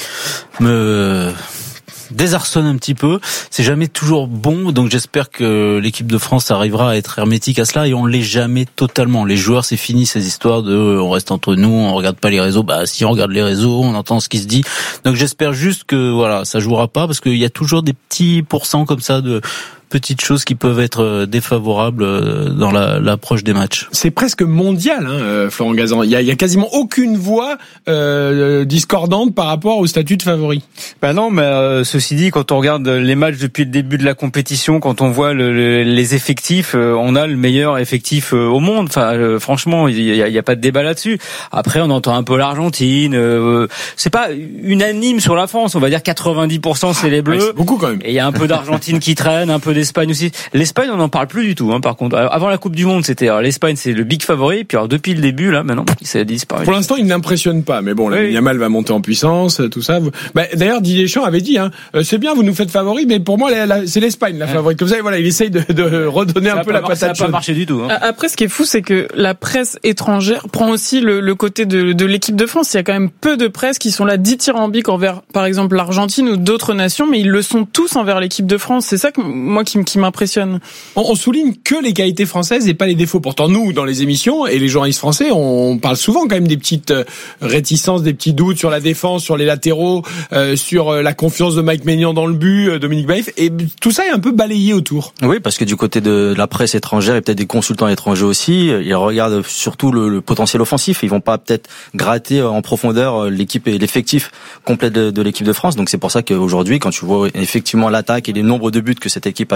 me désarçonne un petit peu. C'est jamais toujours bon, donc j'espère que l'équipe de France arrivera à être hermétique à cela, et on l'est jamais totalement. Les joueurs, c'est fini ces histoires de on reste entre nous, on regarde pas les réseaux. Bah si on regarde les réseaux, on entend ce qui se dit. Donc j'espère juste que voilà, ça jouera pas, parce qu'il y a toujours des petits pourcents comme ça de petites choses qui peuvent être défavorables dans la, l'approche des matchs. C'est presque mondial, hein, Florent Gazan. Il y a, il y a quasiment aucune voix euh, discordante par rapport au statut de favori. Ben non, mais euh, ceci dit, quand on regarde les matchs depuis le début de la compétition, quand on voit le, le, les effectifs, euh, on a le meilleur effectif euh, au monde. Enfin, euh, franchement, il y a, il y a pas de débat là-dessus. Après, on entend un peu l'Argentine. Euh, c'est pas unanime sur la France. On va dire quatre-vingt-dix pour cent c'est les Bleus. Ouais, c'est beaucoup quand même. Et il y a un peu d'Argentine qui traîne, un peu l'Espagne aussi. L'Espagne, on n'en parle plus du tout. Hein, par contre, avant la Coupe du Monde, c'était alors, l'Espagne, c'est le big favori. Puis alors depuis le début, là, maintenant, ça a disparu. Pour l'instant, il n'impressionne pas. Mais bon, la oui. Yamal va monter en puissance, tout ça. Bah, d'ailleurs, Didier Deschamps avait dit, hein, c'est bien, vous nous faites favori, mais pour moi, la, la, c'est l'Espagne la ouais. favorite. Comme ça, voilà, il essaye de, de redonner ça un peu la patate chaude. Ça n'a pas marché du tout. Hein. Après, ce qui est fou, c'est que la presse étrangère prend aussi le, le côté de, de l'équipe de France. Il y a quand même peu de presse qui sont là dithyrambiques envers, par exemple, l'Argentine ou d'autres nations, mais ils le sont tous envers l'équipe de France. C'est ça que moi qui, qui m'impressionne. On, on souligne que les qualités françaises et pas les défauts. Pourtant, nous, dans les émissions et les journalistes français, on parle souvent quand même des petites réticences, des petits doutes sur la défense, sur les latéraux, euh, sur la confiance de Mike Maignan dans le but, euh, Dominique Baïf, et tout ça est un peu balayé autour. Oui, parce que du côté de la presse étrangère et peut-être des consultants étrangers aussi, ils regardent surtout le, le potentiel offensif. Ils vont pas peut-être gratter en profondeur l'équipe et l'effectif complet de, de l'équipe de France. Donc c'est pour ça qu'aujourd'hui, quand tu vois effectivement l'attaque et les nombres de buts que cette équipe a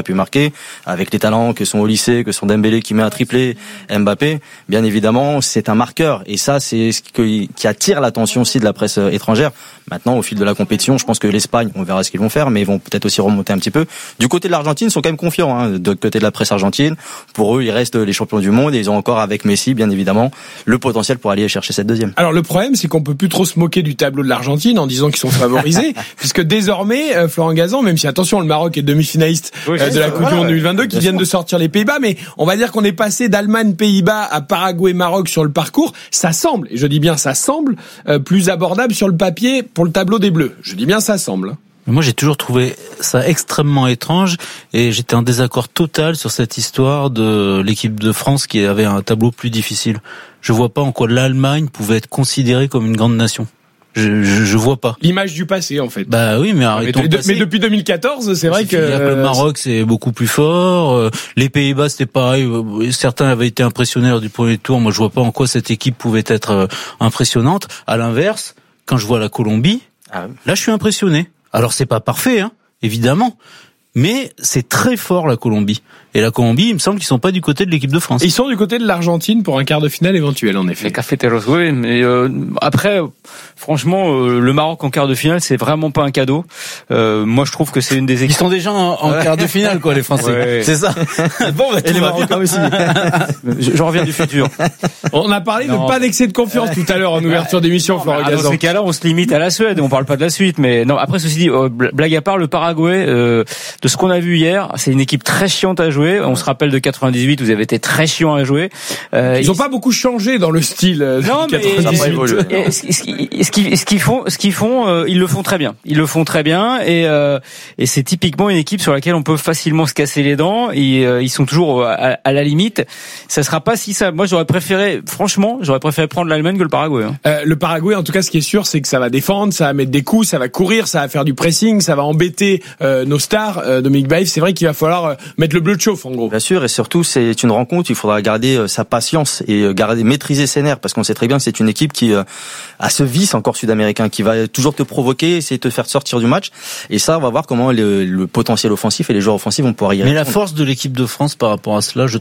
pu marquer, avec les talents que sont Olysée, que sont Dembélé qui met un triplé, Mbappé, bien évidemment, c'est un marqueur. Et ça, c'est ce qui attire l'attention aussi de la presse étrangère. Maintenant, au fil de la compétition, je pense que l'Espagne, on verra ce qu'ils vont faire, mais ils vont peut-être aussi remonter un petit peu. Du côté de l'Argentine, ils sont quand même confiants. Hein. De côté de la presse argentine, pour eux, ils restent les champions du monde et ils ont encore, avec Messi, bien évidemment, le potentiel pour aller chercher cette deuxième. Alors le problème, c'est qu'on peut plus trop se moquer du tableau de l'Argentine en disant qu'ils sont favorisés, puisque désormais, euh, Florent Gazan, même si attention, le Maroc est demi-finaliste oui, euh, de la Coupe du Monde deux mille vingt-deux, qui viennent de sortir les Pays-Bas, mais on va dire qu'on est passé d'Allemagne, Pays-Bas à Paraguay, Maroc sur le parcours. Ça semble, et je dis bien ça semble, euh, plus abordable sur le papier pour le tableau des Bleus. Je dis bien ça semble. Moi, j'ai toujours trouvé ça extrêmement étrange et j'étais en désaccord total sur cette histoire de l'équipe de France qui avait un tableau plus difficile. Je vois pas en quoi l'Allemagne pouvait être considérée comme une grande nation. Je, je, je vois pas. L'image du passé, en fait. Bah oui, mais arrêtons mais, de, mais depuis deux mille quatorze, c'est vrai que... que le Maroc, c'est beaucoup plus fort. Les Pays-Bas, c'était pareil. Certains avaient été impressionnés du premier tour. Moi, je vois pas en quoi cette équipe pouvait être impressionnante. À l'inverse, quand je vois la Colombie, ah. là, je suis impressionné. Alors, c'est pas parfait, hein, évidemment. Mais c'est très fort, la Colombie. Et la Colombie, il me semble qu'ils sont pas du côté de l'équipe de France. Ils sont du côté de l'Argentine pour un quart de finale éventuel, en effet. Les cafeteros, oui. Mais euh, après, franchement, euh, le Maroc en quart de finale, c'est vraiment pas un cadeau. Euh, moi, je trouve que c'est une des équipes. Ils sont déjà en, en ouais. quart de finale, quoi, les Français. Ouais. C'est ça. Bon, bah, et les Marocains aussi. je, je reviens du futur. On a parlé non. de pas d'excès de confiance tout à l'heure en ouverture d'émission, Florent Gazan. Dans ces cas-là, on se limite à la Suède. On parle pas de la suite. Mais non. Après, ceci dit, euh, blague à part, le Paraguay, euh, de ce qu'on a vu hier, c'est une équipe très chiante à jouer. On se rappelle de quatre-vingt-dix-huit, vous avez été très chiant à jouer. Euh, ils ont pas beaucoup changé dans le style. Non, mais et, ce, ce qu'ils ce qu'ils font, ce qu'ils font, euh, ils le font très bien. Ils le font très bien, et euh, et c'est typiquement une équipe sur laquelle on peut facilement se casser les dents. Et euh, ils sont toujours à, à la limite. Ça sera pas si ça. Moi, j'aurais préféré, franchement, j'aurais préféré prendre l'Allemagne que le Paraguay. Hein. Euh, le Paraguay, en tout cas, ce qui est sûr, c'est que ça va défendre, ça va mettre des coups, ça va courir, ça va faire du pressing, ça va embêter euh, nos stars. Euh, Dominique Baïf, c'est vrai qu'il va falloir euh, mettre le bleu de chauffe, en gros. Bien sûr, et surtout, c'est une rencontre, il faudra garder euh, sa patience et euh, garder, maîtriser ses nerfs, parce qu'on sait très bien que c'est une équipe qui euh, a ce vice encore sud-américain, qui va toujours te provoquer, essayer de te faire sortir du match. Et ça, on va voir comment le, le potentiel offensif et les joueurs offensifs vont pouvoir y répondre. Mais la force de l'équipe de France par rapport à cela, je